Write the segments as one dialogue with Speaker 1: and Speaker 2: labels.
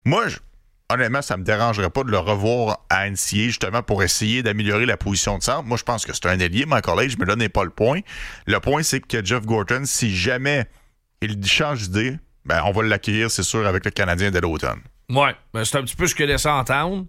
Speaker 1: Moi, honnêtement, ça me dérangerait pas de le revoir à NCA justement pour essayer d'améliorer la position de centre. Moi, je pense que c'est un ailier, Michael Age, mais là n'est pas le point. Le point, c'est que Jeff Gorton, si jamais il change d'idée, ben on va l'accueillir, c'est sûr, avec le Canadien dès l'automne.
Speaker 2: Ouais, ben c'est un petit peu ce qu'il laissait entendre.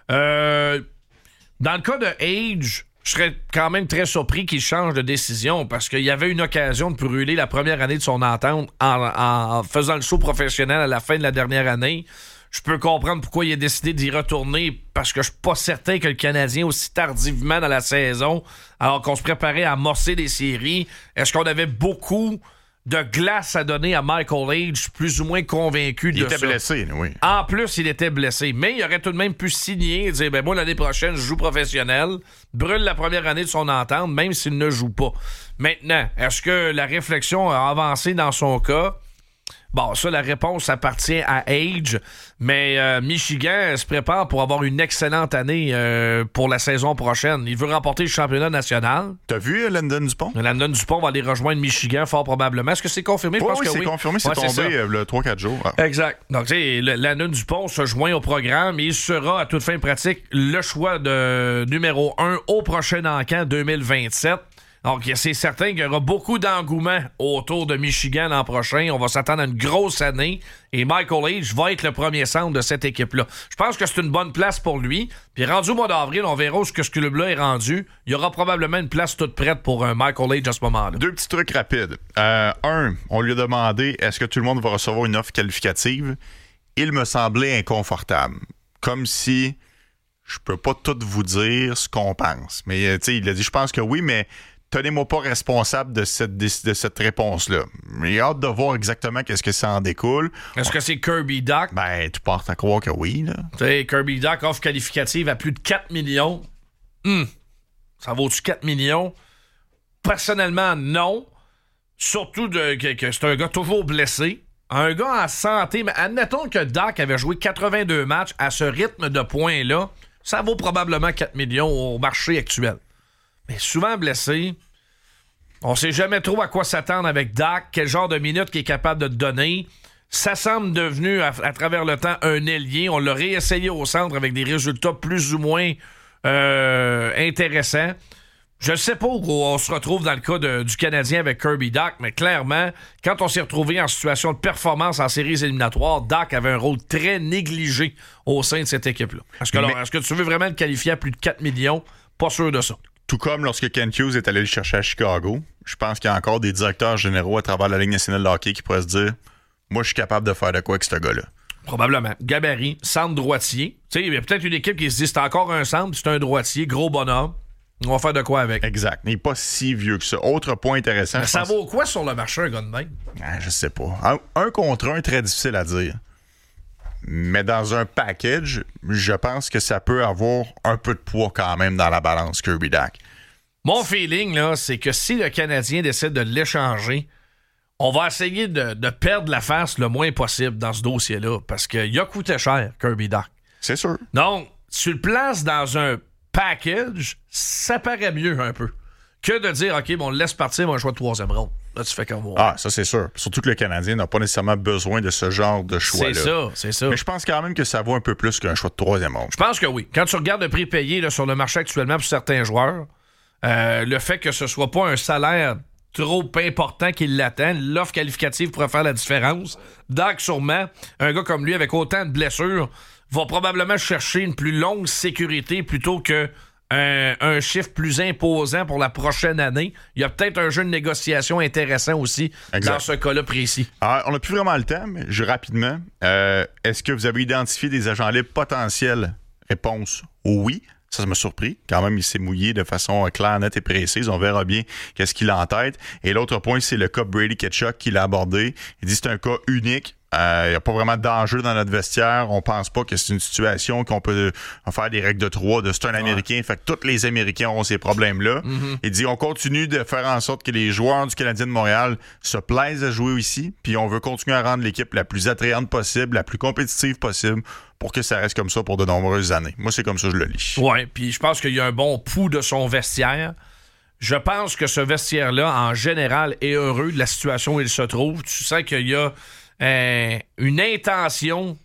Speaker 2: Dans le cas de Age, je serais quand même très surpris qu'il change de décision parce qu'il y avait une occasion de brûler la première année de son entente en faisant le saut professionnel à la fin de la dernière année. Je peux comprendre pourquoi il a décidé d'y retourner parce que je suis pas certain que le Canadien, aussi tardivement dans la saison, alors qu'on se préparait à amorcer les séries, est-ce qu'on avait beaucoup de glace à donner à Michael Age, plus ou moins convaincu de ça.
Speaker 1: Il était blessé, oui.
Speaker 2: En plus, il était blessé. Mais il aurait tout de même pu signer et dire, moi, l'année prochaine, je joue professionnel, brûle la première année de son entente, même s'il ne joue pas. Maintenant, est-ce que la réflexion a avancé dans son cas? Bon, ça, la réponse appartient à Age, mais Michigan se prépare pour avoir une excellente année pour la saison prochaine. Il veut remporter le championnat national.
Speaker 1: T'as vu Landon Dupont?
Speaker 2: Landon Dupont va aller rejoindre Michigan fort probablement. Est-ce que c'est confirmé? Je pense que
Speaker 1: c'est confirmé, c'est tombé le 3-4 jours. Ah.
Speaker 2: Exact. Donc, tu sais, Landon Dupont se joint au programme et il sera, à toute fin pratique, le choix de numéro 1 au prochain encamp 2027. Donc, c'est certain qu'il y aura beaucoup d'engouement autour de Michigan l'an prochain. On va s'attendre à une grosse année. Et Michael Age va être le premier centre de cette équipe-là. Je pense que c'est une bonne place pour lui. Puis rendu au mois d'avril, on verra où ce club-là est rendu. Il y aura probablement une place toute prête pour un Michael Age à ce moment-là.
Speaker 1: 2 petits trucs rapides. On lui a demandé est-ce que tout le monde va recevoir une offre qualificative. Il me semblait inconfortable. Comme si je peux pas tout vous dire ce qu'on pense. Mais tu sais, il a dit je pense que oui, mais tenez-moi pas responsable de cette réponse-là. J'ai hâte de voir exactement qu'est-ce que ça en découle.
Speaker 2: Est-ce que c'est Kirby Dach?
Speaker 1: Ben, tu portes à croire que oui, là.
Speaker 2: Tu sais, Kirby Dach offre qualificative à plus de 4 millions. Ça vaut-tu 4 millions? Personnellement, non. Surtout que c'est un gars toujours blessé. Un gars en santé. Mais admettons que Dach avait joué 82 matchs à ce rythme de points-là. Ça vaut probablement 4 millions au marché actuel. Mais souvent blessé, on sait jamais trop à quoi s'attendre avec Dach, quel genre de minutes qu'il est capable de te donner. Ça semble devenu, à travers le temps, un ailier. On l'a réessayé au centre avec des résultats plus ou moins intéressants. Je ne sais pas où on se retrouve dans le cas du Canadien avec Kirby Dach, mais clairement, quand on s'est retrouvé en situation de performance en séries éliminatoires, Dach avait un rôle très négligé au sein de cette équipe-là. Est-ce que tu veux vraiment le qualifier à plus de 4 millions? Pas sûr de ça.
Speaker 1: Tout comme lorsque Kent Hughes est allé le chercher à Chicago, je pense qu'il y a encore des directeurs généraux à travers la Ligue nationale de hockey qui pourraient se dire « Moi, je suis capable de faire de quoi avec ce gars-là. »
Speaker 2: Probablement. Gabarit, centre droitier. Tu sais, il y a peut-être une équipe qui se dit « C'est encore un centre, c'est un droitier, gros bonhomme. On va faire de quoi avec. »
Speaker 1: Exact. Il n'est pas si vieux que ça. Autre point intéressant.
Speaker 2: Ça vaut quoi sur le marché, un gars de même?
Speaker 1: Je sais pas. Un contre un, très difficile à dire. Mais dans un package, je pense que ça peut avoir un peu de poids quand même dans la balance Kirby Dach.
Speaker 2: Mon feeling, là, c'est que si le Canadien décide de l'échanger, on va essayer de perdre la face le moins possible dans ce dossier-là parce qu'il a coûté cher, Kirby Dach.
Speaker 1: C'est sûr.
Speaker 2: Donc, tu le places dans un package, ça paraît mieux un peu que de dire, OK, on le laisse partir, un choix de 3e ronde. Là, tu fais comme moi.
Speaker 1: Ah, ça, c'est sûr. Surtout que le Canadien n'a pas nécessairement besoin de ce genre de choix-là.
Speaker 2: C'est ça.
Speaker 1: Mais je pense quand même que ça vaut un peu plus qu'un choix de 3e ronde.
Speaker 2: Je pense que oui. Quand tu regardes le prix payé là, sur le marché actuellement pour certains joueurs, le fait que ce soit pas un salaire trop important qui l'attend, l'offre qualificative pourrait faire la différence. Donc, sûrement, un gars comme lui, avec autant de blessures, va probablement chercher une plus longue sécurité plutôt que un chiffre plus imposant pour la prochaine année. Il y a peut-être un jeu de négociation intéressant aussi dans ce cas-là précis.
Speaker 1: Alors, on n'a plus vraiment le temps, mais rapidement. Est-ce que vous avez identifié des agents libres potentiels? Réponse oui. Ça m'a surpris. Quand même, il s'est mouillé de façon claire, nette et précise. On verra bien qu'est-ce qu'il a en tête. Et l'autre point, c'est le cas Brady Tkachuk qu'il a abordé. Il dit que c'est un cas unique. Il n'y a pas vraiment d'enjeu dans notre vestiaire. On pense pas que c'est une situation qu'on peut faire des règles de 3, de c'est un Américain. Fait que tous les Américains ont ces problèmes-là. Mm-hmm. Il dit on continue de faire en sorte que les joueurs du Canadien de Montréal se plaisent à jouer ici. Puis on veut continuer à rendre l'équipe la plus attrayante possible, la plus compétitive possible pour que ça reste comme ça pour de nombreuses années. Moi, c'est comme ça que je le lis.
Speaker 2: Oui, puis je pense qu'il y a un bon pouls de son vestiaire. Je pense que ce vestiaire-là, en général, est heureux de la situation où il se trouve. Tu sens qu'il y a une intention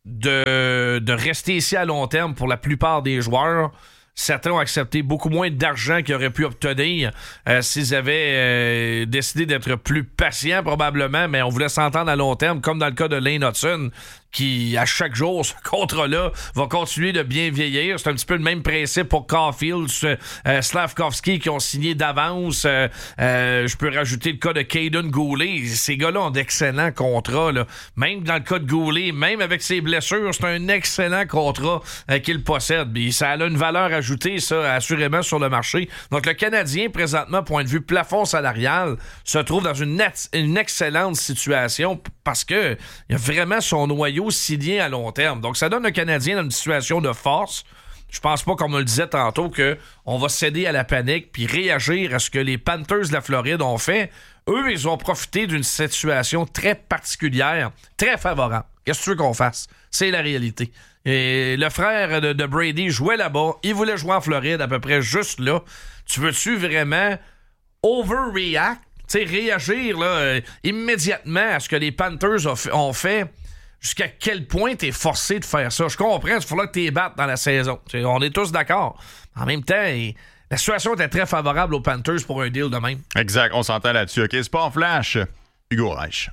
Speaker 2: de rester ici à long terme pour la plupart des joueurs. Certains ont accepté beaucoup moins d'argent qu'ils auraient pu obtenir s'ils avaient décidé d'être plus patients probablement, mais on voulait s'entendre à long terme, comme dans le cas de Lane Hudson, qui, à chaque jour, ce contrat-là va continuer de bien vieillir. C'est un petit peu le même principe pour Caulfield, Slavkovski qui ont signé d'avance. Je peux rajouter le cas de Caden Goulet. Ces gars-là ont d'excellents contrats. Là. Même dans le cas de Goulet, même avec ses blessures, c'est un excellent contrat qu'il possède. Puis ça a une valeur ajoutée, ça, assurément, sur le marché. Donc, le Canadien, présentement, point de vue plafond salarial, se trouve dans une excellente situation parce que il y a vraiment son noyau signé à long terme. Donc, ça donne le Canadien dans une situation de force. Je pense pas, comme on le disait tantôt, qu'on va céder à la panique puis réagir à ce que les Panthers de la Floride ont fait. Eux, ils ont profité d'une situation très particulière, très favorable. Qu'est-ce que tu veux qu'on fasse? C'est la réalité. Et le frère de Brady jouait là-bas. Il voulait jouer en Floride, à peu près juste là. Tu veux-tu vraiment overreact? Tu sais, réagir là, immédiatement à ce que les Panthers ont fait? Jusqu'à quel point t'es forcé de faire ça? Je comprends, il faudra que t'es battes dans la saison. On est tous d'accord. En même temps, la situation était très favorable aux Panthers pour un deal de même.
Speaker 1: Exact, on s'entend là-dessus. OK, Sport Flash, Hugo Reich.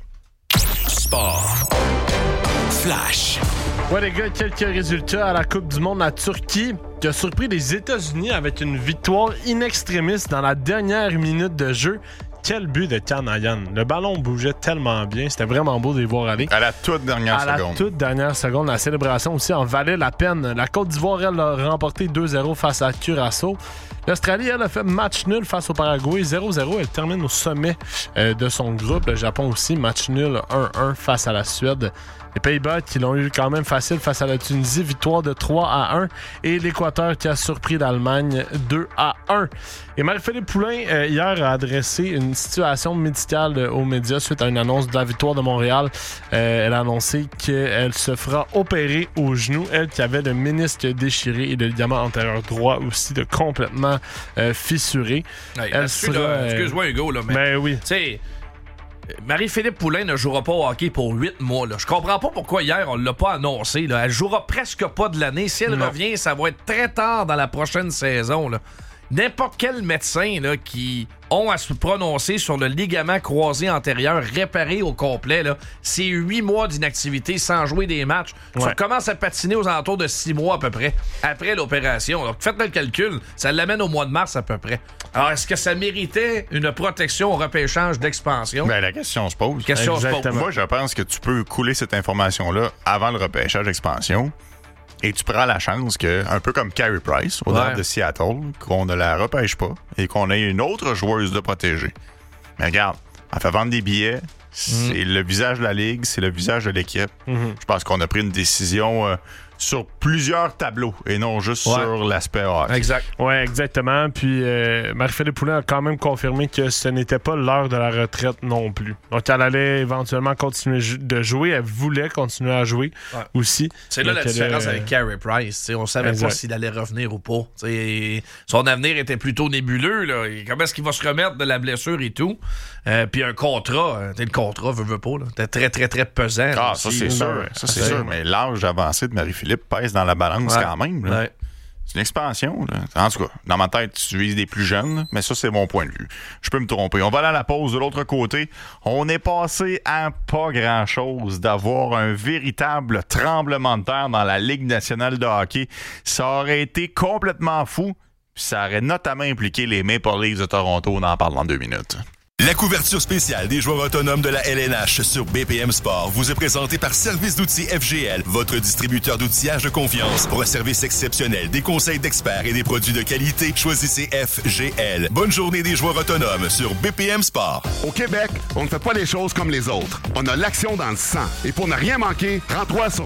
Speaker 3: Sport Flash.
Speaker 4: Ouais, les gars, quelques résultats à la Coupe du Monde à Turquie qui a surpris les États-Unis avec une victoire in extremis dans la dernière minute de jeu. Quel but de Kanayan. Le ballon bougeait tellement bien. C'était vraiment beau de les voir aller.
Speaker 1: À la toute dernière seconde.
Speaker 4: À la toute dernière seconde. La célébration aussi en valait la peine. La Côte d'Ivoire, elle, a remporté 2-0 face à Curaçao. L'Australie, elle, a fait match nul face au Paraguay. 0-0. Elle termine au sommet de son groupe. Le Japon aussi, match nul 1-1 face à la Suède. Les Pays-Bas qui l'ont eu quand même facile face à la Tunisie, victoire de 3-1. Et l'Équateur qui a surpris l'Allemagne 2-1. Et Marie-Philippe Poulin, hier, a adressé une situation médicale aux médias suite à une annonce de la victoire de Montréal. Elle a annoncé qu'elle se fera opérer au genou. Elle qui avait le ménisque déchiré et le ligament antérieur droit aussi de complètement fissuré.
Speaker 2: Hey, elle sera... excuse-moi Hugo, là, mais...
Speaker 4: Ben oui.
Speaker 2: Tu sais... Marie-Philippe Poulin ne jouera pas au hockey pour 8 mois. Là. Je comprends pas pourquoi hier on l'a pas annoncé. Là. Elle jouera presque pas de l'année. Si elle revient, ça va être très tard dans la prochaine saison. Là. N'importe quel médecin là, qui ont à se prononcer sur le ligament croisé antérieur réparé au complet, là, c'est 8 mois d'inactivité sans jouer des matchs. Ouais. Tu commences à patiner aux alentours de 6 mois à peu près après l'opération. Donc faites le calcul, ça l'amène au mois de mars à peu près. Alors est-ce que ça méritait une protection au repêchage d'expansion?
Speaker 1: Ben, la question se pose. Moi, je pense que tu peux couler cette information-là avant le repêchage d'expansion. Et tu prends la chance que, un peu comme Carey Price, au draft de Seattle, qu'on ne la repêche pas et qu'on ait une autre joueuse de protéger. Mais regarde, elle fait vendre des billets, c'est le visage de la Ligue, c'est le visage de l'équipe. Je pense qu'on a pris une décision sur plusieurs tableaux et non juste sur l'aspect hockey.
Speaker 2: Exact.
Speaker 4: Oui, exactement. Puis Marie-Philippe Poulin a quand même confirmé que ce n'était pas l'heure de la retraite non plus. Donc, elle allait éventuellement continuer de jouer. Elle voulait continuer à jouer aussi.
Speaker 2: C'est là la différence avec Carey Price. T'sais, on savait pas s'il allait revenir ou pas. T'sais, son avenir était plutôt nébuleux. Là. Comment est-ce qu'il va se remettre de la blessure et tout? Puis un contrat, le contrat veut pas. C'était très, très, très pesant.
Speaker 1: Ah, ça, c'est sûr. Ça, c'est sûr. Mais l'âge avancé de Marie-Philippe pèse dans la balance quand même. Là. C'est une expansion. Là. En tout cas, dans ma tête, tu vises des plus jeunes, là, mais ça, c'est mon point de vue. Je peux me tromper. On va aller à la pause de l'autre côté. On est passé à pas grand-chose d'avoir un véritable tremblement de terre dans la Ligue nationale de hockey. Ça aurait été complètement fou. Puis ça aurait notamment impliqué les Maple Leafs de Toronto. On en parle dans 2 minutes.
Speaker 3: La couverture spéciale des joueurs autonomes de la LNH sur BPM Sport vous est présentée par Service d'outils FGL, votre distributeur d'outillage de confiance. Pour un service exceptionnel, des conseils d'experts et des produits de qualité, choisissez FGL. Bonne journée des joueurs autonomes sur BPM Sport.
Speaker 5: Au Québec, on ne fait pas les choses comme les autres. On a l'action dans le sang. Et pour ne rien manquer, rends-toi sur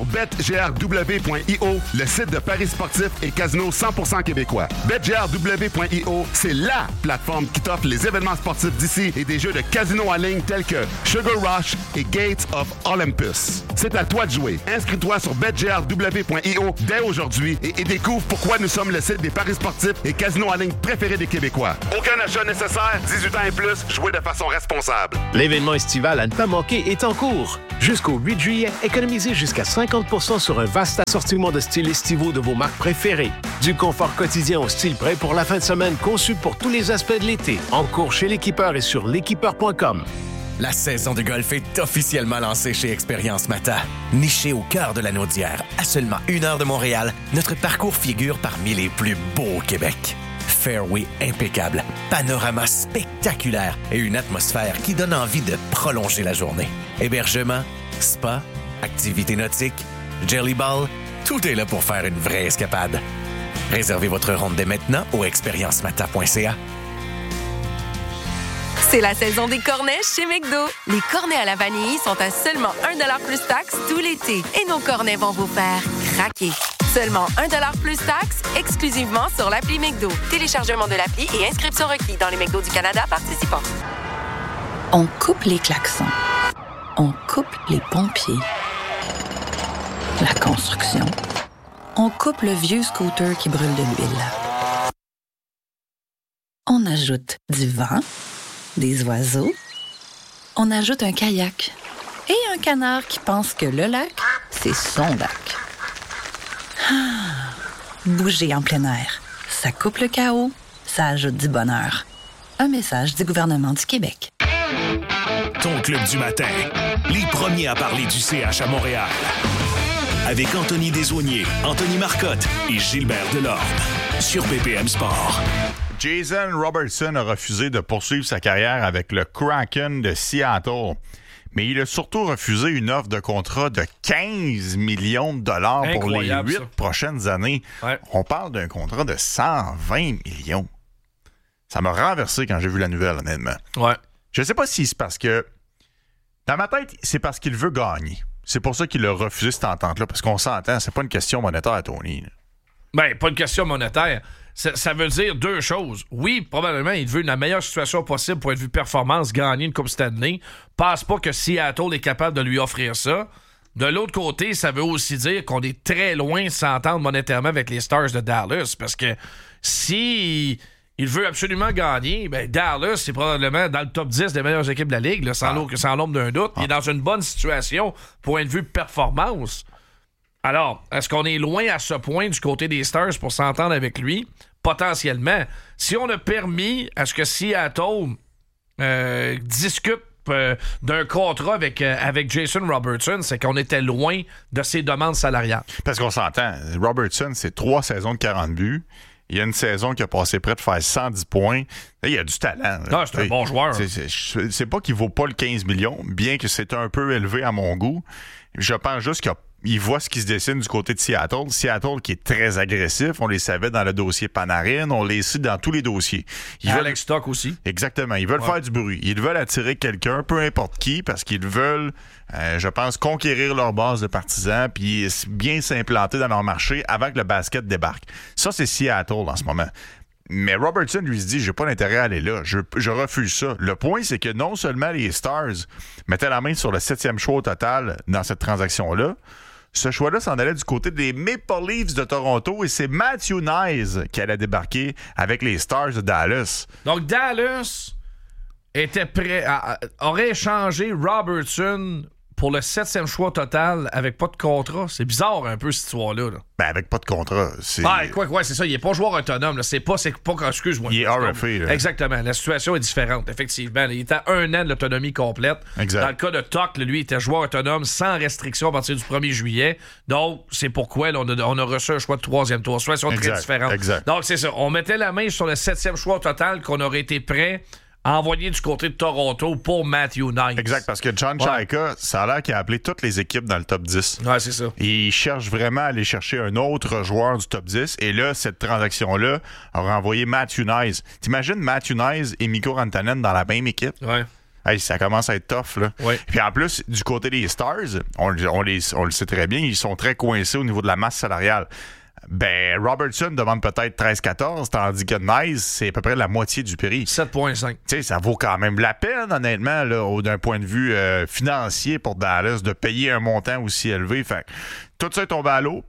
Speaker 5: betgrw.io, le site de paris sportifs et casino 100% québécois. betgrw.io, c'est la plateforme qui t'offre les événements sportifs d'ici et des jeux de casino en ligne tels que Sugar Rush et Gates of Olympus. C'est à toi de jouer. Inscris-toi sur betgrw.io dès aujourd'hui et découvre pourquoi nous sommes le site des paris sportifs et casinos en ligne préférés des Québécois. Aucun achat nécessaire, 18 ans et plus, jouez de façon responsable.
Speaker 6: L'événement estival à ne pas manquer est en cours. Jusqu'au 8 juillet, économisez jusqu'à 50% sur un vaste assortiment de styles estivaux de vos marques préférées. Du confort quotidien au style prêt pour la fin de semaine conçu pour tous les aspects de l'été. En cours chez l'Équipeur et sur l'équipeur.com.
Speaker 7: La saison de golf est officiellement lancée chez Expérience Mata. Niché au cœur de la Naudière, à seulement 1 heure de Montréal, notre parcours figure parmi les plus beaux au Québec. Fairway impeccable, panorama spectaculaire et une atmosphère qui donne envie de prolonger la journée. Hébergement, spa, activités nautiques, jelly ball, tout est là pour faire une vraie escapade. Réservez votre ronde dès maintenant au expériencemata.ca.
Speaker 8: C'est la saison des cornets chez McDo. Les cornets à la vanille sont à seulement 1$ plus taxe tout l'été. Et nos cornets vont vous faire craquer. Seulement 1$ plus taxe, exclusivement sur l'appli McDo. Téléchargement de l'appli et inscription requis dans les McDo du Canada participants.
Speaker 9: On coupe les klaxons. On coupe les pompiers. La construction. On coupe le vieux scooter qui brûle de l'huile. On ajoute du vent, des oiseaux. On ajoute un kayak et un canard qui pense que le lac, c'est son lac. Ah, bouger en plein air, ça coupe le chaos, ça ajoute du bonheur. Un message du gouvernement du Québec.
Speaker 10: Ton club du matin, les premiers à parler du CH à Montréal. Avec Anthony Desaulniers, Anthony Marcotte et Gilbert Delorme. Sur BPM Sport.
Speaker 1: Jason Robertson a refusé de poursuivre sa carrière avec le Kraken de Seattle. Mais il a surtout refusé une offre de contrat de 15 millions de dollars pour les 8 prochaines années.
Speaker 2: Ouais.
Speaker 1: On parle d'un contrat de 120 millions. Ça m'a renversé quand j'ai vu la nouvelle, honnêtement.
Speaker 2: Ouais.
Speaker 1: Je sais pas si c'est parce que... Dans ma tête, c'est parce qu'il veut gagner. C'est pour ça qu'il a refusé cette entente-là, parce qu'on s'entend, c'est pas une question monétaire, Tony.
Speaker 2: Ben, pas une question monétaire. Ça veut dire deux choses. Oui, probablement, il veut la meilleure situation possible pour être vu performance, gagner une Coupe Stanley. Pense pas que Seattle est capable de lui offrir ça. De l'autre côté, ça veut aussi dire qu'on est très loin de s'entendre monétairement avec les Stars de Dallas. Parce que si il veut absolument gagner, ben Dallas, c'est probablement dans le top 10 des meilleures équipes de la Ligue, là, sans l'ombre d'un doute. Il est dans une bonne situation pour être vu performance. Alors, est-ce qu'on est loin à ce point du côté des Stars pour s'entendre avec lui? Potentiellement. Si on a permis à ce que Seattle discute d'un contrat avec Jason Robertson, c'est qu'on était loin de ses demandes salariales.
Speaker 1: Parce qu'on s'entend, Robertson, c'est 3 saisons de 40 buts. Il y a une saison qui a passé près de faire 110 points. Là, il a du talent.
Speaker 2: Ah, c'est un bon joueur.
Speaker 1: C'est pas qu'il vaut pas le 15 millions, bien que c'est un peu élevé à mon goût. Je pense juste qu'il voit ce qui se dessine du côté de Seattle. Seattle qui est très agressif. On les savait dans le dossier Panarin. On les sait dans tous les dossiers.
Speaker 2: Alex Stock aussi.
Speaker 1: Exactement. Ils veulent faire du bruit. Ils veulent attirer quelqu'un, peu importe qui, parce qu'ils veulent, je pense, conquérir leur base de partisans puis bien s'implanter dans leur marché avant que le basket débarque. Ça, c'est Seattle en ce moment. Mais Robertson lui se dit, j'ai pas d'intérêt à aller là. Je refuse ça. Le point, c'est que non seulement les Stars mettaient la main sur le 7e choix au total dans cette transaction-là, ce choix-là s'en allait du côté des Maple Leafs de Toronto et c'est Matthew Knies qui allait débarquer avec les Stars de Dallas.
Speaker 2: Donc Dallas était prêt aurait échangé Robertson pour le 7e choix total avec pas de contrat. C'est bizarre un peu cette histoire-là. Là.
Speaker 1: Ben avec pas de contrat. C'est...
Speaker 2: Quoi, c'est ça. Il est pas joueur autonome. Là. C'est pas excuse-moi.
Speaker 1: Il est RFA. Là.
Speaker 2: Exactement. La situation est différente, effectivement. Il était à 1 an de l'autonomie complète.
Speaker 1: Exact.
Speaker 2: Dans le cas de Tuck, lui, il était joueur autonome sans restriction à partir du 1er juillet. Donc, c'est pourquoi là, on a reçu un choix de 3e tour. Situation très différente.
Speaker 1: Exact.
Speaker 2: Donc, c'est ça. On mettait la main sur le 7e choix total qu'on aurait été prêt envoyé du côté de Toronto pour Matthew Knies.
Speaker 1: Exact, parce que John Chaika, ça a l'air qu'il a appelé toutes les équipes dans le top 10.
Speaker 2: Ouais, c'est ça.
Speaker 1: Il cherche vraiment à aller chercher un autre joueur du top 10. Et là, cette transaction-là a renvoyé Matthew Knies. T'imagines Matthew Knies et Mikko Rantanen dans la même équipe?
Speaker 2: Ouais.
Speaker 1: Hey, ça commence à être tough, là.
Speaker 2: Ouais.
Speaker 1: Puis en plus, du côté des Stars, on le sait très bien, ils sont très coincés au niveau de la masse salariale. Ben, Robertson demande peut-être 13-14, tandis que Knies, c'est à peu près la moitié du prix.
Speaker 2: 7,5.
Speaker 1: Tu sais, ça vaut quand même la peine, honnêtement, là, d'un point de vue financier pour Dallas, de payer un montant aussi élevé. Fait tout ça est tombé à l'eau.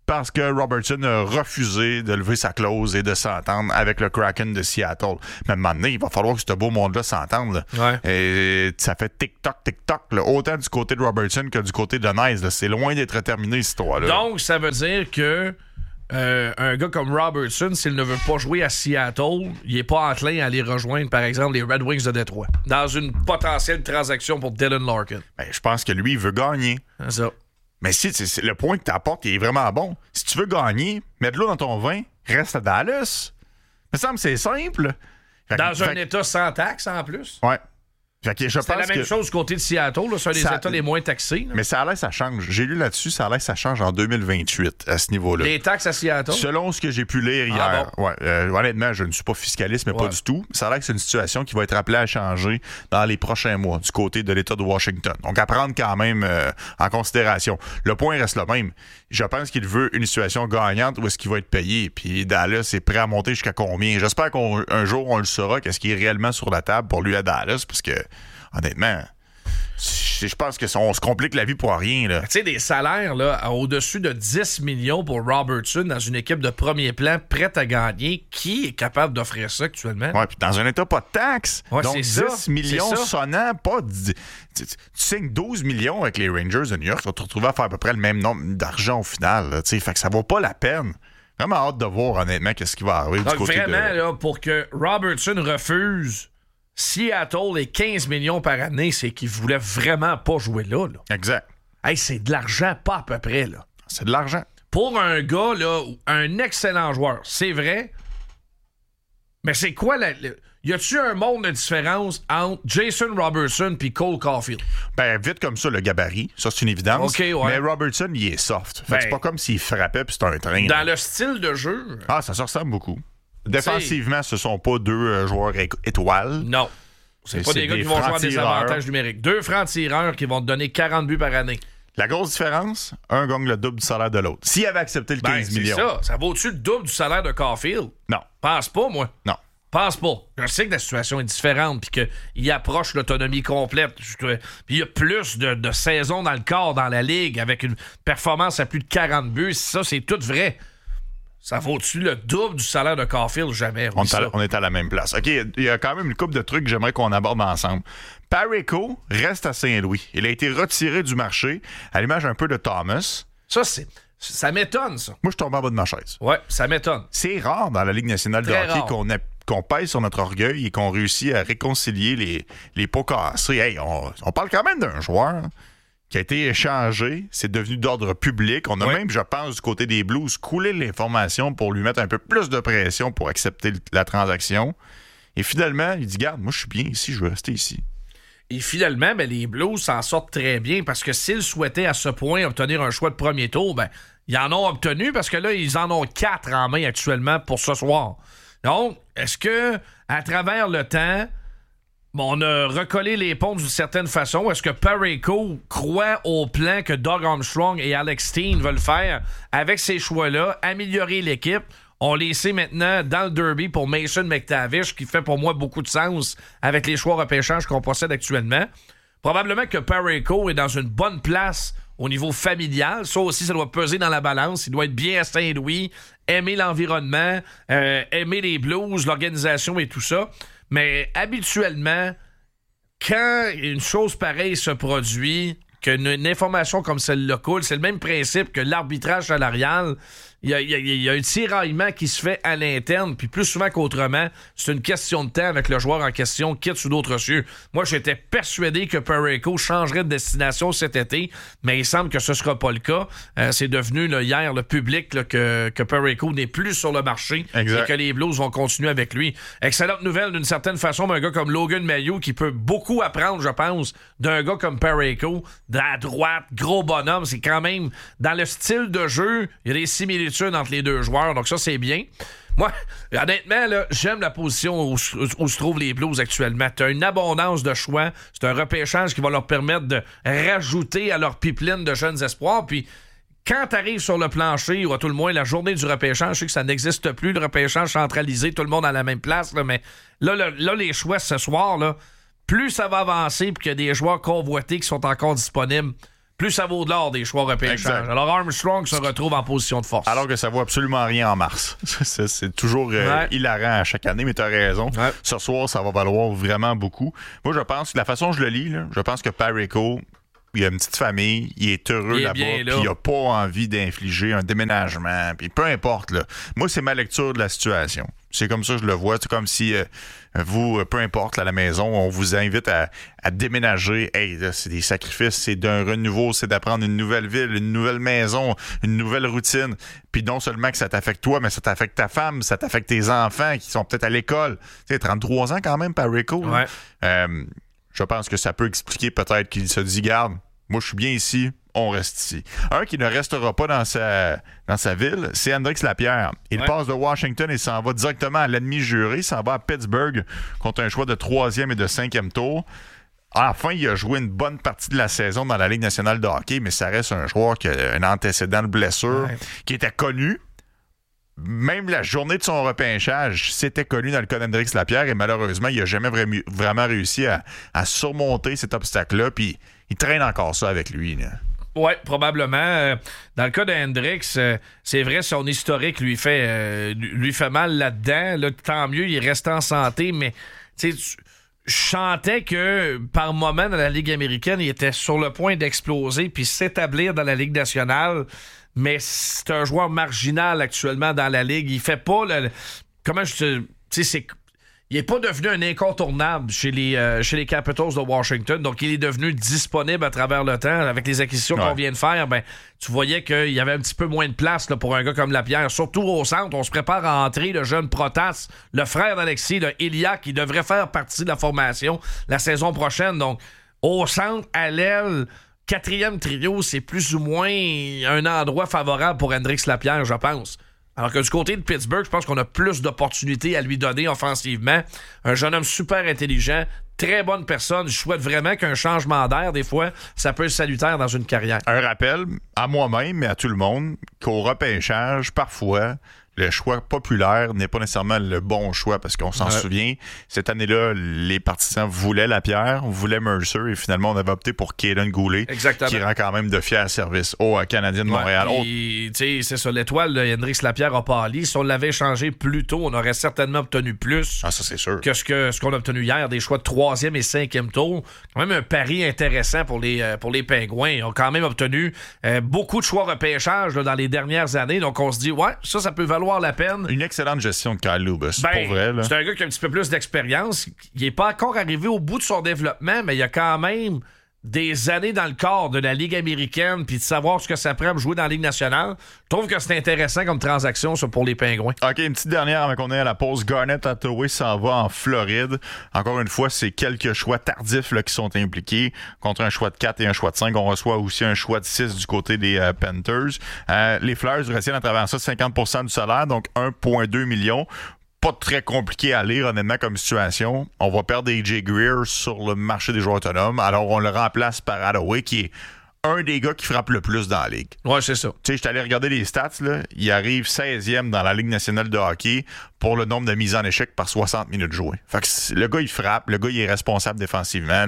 Speaker 1: parce que Robertson a refusé de lever sa clause et de s'entendre avec le Kraken de Seattle. Mais à un moment donné, il va falloir que ce beau monde-là s'entende. Là.
Speaker 2: Ouais.
Speaker 1: Et ça fait tic-toc, là, autant du côté de Robertson que du côté de Nyes. Là. C'est loin d'être terminé, cette histoire-là.
Speaker 2: Donc, ça veut dire que un gars comme Robertson, s'il ne veut pas jouer à Seattle, il n'est pas enclin à aller rejoindre, par exemple, les Red Wings de Détroit dans une potentielle transaction pour Dylan Larkin.
Speaker 1: Ben, je pense que lui, il veut gagner.
Speaker 2: C'est ça.
Speaker 1: Mais si le point que tu apportes est vraiment bon. Si tu veux gagner, mets de l'eau dans ton vin, reste à Dallas. Il me semble que c'est simple.
Speaker 2: Dans un État sans taxe, en plus.
Speaker 1: Ouais. Fait que je
Speaker 2: c'est
Speaker 1: pense
Speaker 2: la même chose du côté de Seattle. Là, c'est un des États les moins taxés. Là.
Speaker 1: Mais ça a l'air que ça change. J'ai lu là-dessus, ça a l'air que ça change en 2028 à ce niveau-là.
Speaker 2: Les taxes à Seattle?
Speaker 1: Selon ce que j'ai pu lire hier.
Speaker 2: Bon?
Speaker 1: Ouais, honnêtement, je ne suis pas fiscaliste, mais pas du tout. Ça a l'air que c'est une situation qui va être appelée à changer dans les prochains mois du côté de l'État de Washington. Donc, à prendre quand même en considération. Le point reste le même. Je pense qu'il veut une situation gagnante où est-ce qu'il va être payé. Puis Dallas est prêt à monter jusqu'à combien? J'espère qu'un jour, on le saura, qu'est-ce qui est réellement sur la table pour lui à Dallas, parce que honnêtement, je pense qu'on se complique la vie pour rien. Tu
Speaker 2: sais, des salaires là, au-dessus de 10 millions pour Robertson dans une équipe de premier plan prête à gagner, qui est capable d'offrir ça actuellement?
Speaker 1: Oui, puis dans un état pas de taxes.
Speaker 2: Ouais,
Speaker 1: donc 10 millions sonnant, pas... Tu signes 12 millions avec les Rangers de New York, tu vas te retrouver à faire à peu près le même nombre d'argent au final. Là, fait que ça vaut pas la peine. Vraiment hâte de voir, honnêtement, qu'est-ce qui va arriver du côté
Speaker 2: vraiment, là, pour que Robertson refuse Seattle et 15 millions par année, c'est qu'il voulait vraiment pas jouer là.
Speaker 1: Exact.
Speaker 2: Hey, c'est de l'argent, pas à peu près. Là.
Speaker 1: C'est de l'argent.
Speaker 2: Pour un gars, là, un excellent joueur, c'est vrai. Mais c'est quoi y a-tu un monde de différence entre Jason Robertson et Cole Caulfield?
Speaker 1: Ben, vite comme ça, le gabarit. Ça, c'est une évidence.
Speaker 2: Okay, ouais.
Speaker 1: Mais Robertson, il est soft. Fait que c'est pas comme s'il frappait puis c'était un train.
Speaker 2: Dans le style de jeu...
Speaker 1: Ah, ça se ressemble beaucoup. Défensivement, ce sont pas deux joueurs étoiles.
Speaker 2: Non. C'est pas des gars qui vont jouer à des avantages numériques. 2 francs-tireurs qui vont te donner 40 buts par année.
Speaker 1: La grosse différence, un gagne le double du salaire de l'autre. S'il avait accepté le 15 millions.
Speaker 2: C'est ça vaut-tu le double du salaire de Caulfield?
Speaker 1: Non.
Speaker 2: Pense pas, moi.
Speaker 1: Non.
Speaker 2: Pense pas. Je sais que la situation est différente puis qu'il approche l'autonomie complète. Puis il y a plus de saisons dans le corps dans la Ligue avec une performance à plus de 40 buts. Ça, c'est tout vrai. Ça vaut-tu le double du salaire de Caulfield? Jamais.
Speaker 1: On est à la même place. OK, il y a quand même une couple de trucs que j'aimerais qu'on aborde ensemble. Parayko reste à Saint-Louis. Il a été retiré du marché, à l'image un peu de Thomas.
Speaker 2: Ça m'étonne, ça.
Speaker 1: Moi, je tombe en bas de ma chaise.
Speaker 2: Ouais, ça m'étonne.
Speaker 1: C'est rare dans la Ligue nationale de hockey qu'on pèse sur notre orgueil et qu'on réussit à réconcilier les pots cassés. Hey, on parle quand même d'un joueur qui a été échangé, c'est devenu d'ordre public. On a même, je pense, du côté des Blues, coulé l'information pour lui mettre un peu plus de pression pour accepter la transaction. Et finalement, il dit, garde, moi je suis bien ici, je veux rester ici.
Speaker 2: Et finalement, les Blues s'en sortent très bien parce que s'ils souhaitaient à ce point obtenir un choix de premier tour, ils en ont obtenu parce que là, ils en ont 4 en main actuellement pour ce soir. Donc, est-ce que, à travers le temps, on a recollé les ponts d'une certaine façon? Est-ce que Parayko croit au plan que Doug Armstrong et Alex Steen veulent faire avec ces choix-là, améliorer l'équipe? On les sait maintenant dans le derby pour Mason McTavish, qui fait pour moi beaucoup de sens avec les choix repêchage qu'on possède actuellement. Probablement que Parayko est dans une bonne place au niveau familial. Ça aussi, ça doit peser dans la balance. Il doit être bien à Saint-Louis, aimer l'environnement, aimer les Blues, l'organisation et tout ça. Mais habituellement, quand une chose pareille se produit, qu'une information comme celle-là coule, c'est le même principe que l'arbitrage salarial. Il y a un tiraillement qui se fait à l'interne, puis plus souvent qu'autrement, c'est une question de temps avec le joueur en question, quitte sous d'autres cieux. Moi, j'étais persuadé que Parayko changerait de destination cet été, mais il semble que ce ne sera pas le cas. C'est devenu hier le public que Parayko n'est plus sur le marché et que les Blues vont continuer avec lui. Excellente nouvelle d'une certaine façon d'un gars comme Logan Mailloux qui peut beaucoup apprendre, je pense, d'un gars comme Parayko, de la droite, gros bonhomme. C'est quand même dans le style de jeu, il y a des similitudes entre les deux joueurs, donc ça c'est bien. Moi, honnêtement, là, j'aime la position où se trouvent les Blues actuellement. T'as une abondance de choix, c'est un repêchage qui va leur permettre de rajouter à leur pipeline de jeunes espoirs, puis quand t'arrives sur le plancher, ou à tout le moins la journée du repêchage, je sais que ça n'existe plus, le repêchage centralisé, tout le monde à la même place, là, mais là, les choix ce soir, là, plus ça va avancer puis qu'il y a des joueurs convoités qui sont encore disponibles, plus ça vaut de l'or des choix repêchage.
Speaker 1: Exact.
Speaker 2: Alors Armstrong se retrouve en position de force.
Speaker 1: Alors que ça vaut absolument rien en mars. C'est toujours hilarant à chaque année, mais tu as raison.
Speaker 2: Ouais.
Speaker 1: Ce soir, ça va valoir vraiment beaucoup. Moi, je pense que la façon dont je le lis, là, je pense que Parayko, il a une petite famille, il est heureux là-bas, puis il n'a pas envie d'infliger un déménagement, puis peu importe. Là. Moi, c'est ma lecture de la situation. C'est comme ça que je le vois. C'est comme si vous, peu importe, à la maison, on vous invite à déménager. Hey, là, c'est des sacrifices, c'est d'un renouveau, c'est d'apprendre une nouvelle ville, une nouvelle maison, une nouvelle routine. Puis non seulement que ça t'affecte toi, mais ça t'affecte ta femme, ça t'affecte tes enfants qui sont peut-être à l'école. Tu sais, 33 ans quand même, Parayko.
Speaker 2: Ouais.
Speaker 1: Je pense que ça peut expliquer peut-être qu'il se dit, garde, moi je suis bien ici, on reste ici. Un qui ne restera pas dans sa ville, c'est Hendrix Lapierre. Il passe de Washington et s'en va directement à l'ennemi juré, s'en va à Pittsburgh contre un choix de 3e et de 5e tour. Enfin, il a joué une bonne partie de la saison dans la Ligue nationale de hockey, mais ça reste un joueur qui a un antécédent de blessure, qui était connu. Même la journée de son repêchage, c'était connu dans le cas d'Hendrix Lapierre et malheureusement, il n'a jamais vraiment réussi à surmonter cet obstacle-là, puis il traîne encore ça avec lui.
Speaker 2: Oui, probablement. Dans le cas de Hendrix, c'est vrai, son historique lui fait mal là-dedans. Là, tant mieux, il reste en santé, mais je sentais que par moment dans la Ligue américaine, il était sur le point d'exploser puis s'établir dans la Ligue nationale. Mais c'est un joueur marginal actuellement dans la Ligue. Il fait pas il n'est pas devenu un incontournable chez les Capitals de Washington. Donc, il est devenu disponible à travers le temps. Avec les acquisitions qu'on vient de faire, tu voyais qu'il y avait un petit peu moins de place là, pour un gars comme Lapierre. Surtout au centre, on se prépare à entrer le jeune Protas, le frère d'Alexis, le Ilya, qui devrait faire partie de la formation la saison prochaine. Donc, au centre, à l'aile, 4e trio, c'est plus ou moins un endroit favorable pour Hendrix Lapierre, je pense. Alors que du côté de Pittsburgh, je pense qu'on a plus d'opportunités à lui donner offensivement. Un jeune homme super intelligent, très bonne personne. Je souhaite vraiment qu'un changement d'air, des fois, ça peut être salutaire dans une carrière. Un
Speaker 1: rappel à moi-même, mais à tout le monde, qu'au repêchage, parfois, le choix populaire n'est pas nécessairement le bon choix parce qu'on s'en souvient. Cette année-là, les partisans voulaient Lapierre, voulaient Mercer et finalement, on avait opté pour Kaden Goulet.
Speaker 2: Exactement.
Speaker 1: Qui rend quand même de fiers services au Canadien de Montréal.
Speaker 2: C'est ça, l'étoile de Hendrix Lapierre a pâli. Si on l'avait échangé plus tôt, on aurait certainement obtenu plus.
Speaker 1: Ah, ça, c'est sûr.
Speaker 2: Que ce qu'on a obtenu hier, des choix de 3e et 5e tour. Quand même un pari intéressant pour les Pingouins. Ils ont quand même obtenu beaucoup de choix repêchage là, dans les dernières années. Donc, on se dit, ça peut valoir la peine.
Speaker 1: Une excellente gestion de Kyle Dubas, pour vrai. Là.
Speaker 2: C'est un gars qui a un petit peu plus d'expérience. Il n'est pas encore arrivé au bout de son développement, mais il a quand même des années dans le corps de la Ligue américaine puis de savoir ce que ça prend pour jouer dans la Ligue nationale. Je trouve que c'est intéressant comme transaction ça, pour les Pingouins.
Speaker 1: OK, une petite dernière avant qu'on ait à la pause. Garnet Hathaway s'en va en Floride. Encore une fois, c'est quelques choix tardifs là, qui sont impliqués. Contre un choix de 4 et un choix de 5, on reçoit aussi un choix de 6 du côté des Panthers. Les Flyers retiennent à travers ça 50% du salaire, donc 1,2 million. Pas très compliqué à lire, honnêtement, comme situation. On va perdre AJ Greer sur le marché des joueurs autonomes. Alors, on le remplace par Hathaway, qui est un des gars qui frappe le plus dans la Ligue.
Speaker 2: Ouais, c'est ça.
Speaker 1: Tu sais, je suis allé regarder les stats, là. Il arrive 16e dans la Ligue nationale de hockey pour le nombre de mises en échec par 60 minutes jouées. Fait que le gars, il frappe. Le gars, il est responsable défensivement.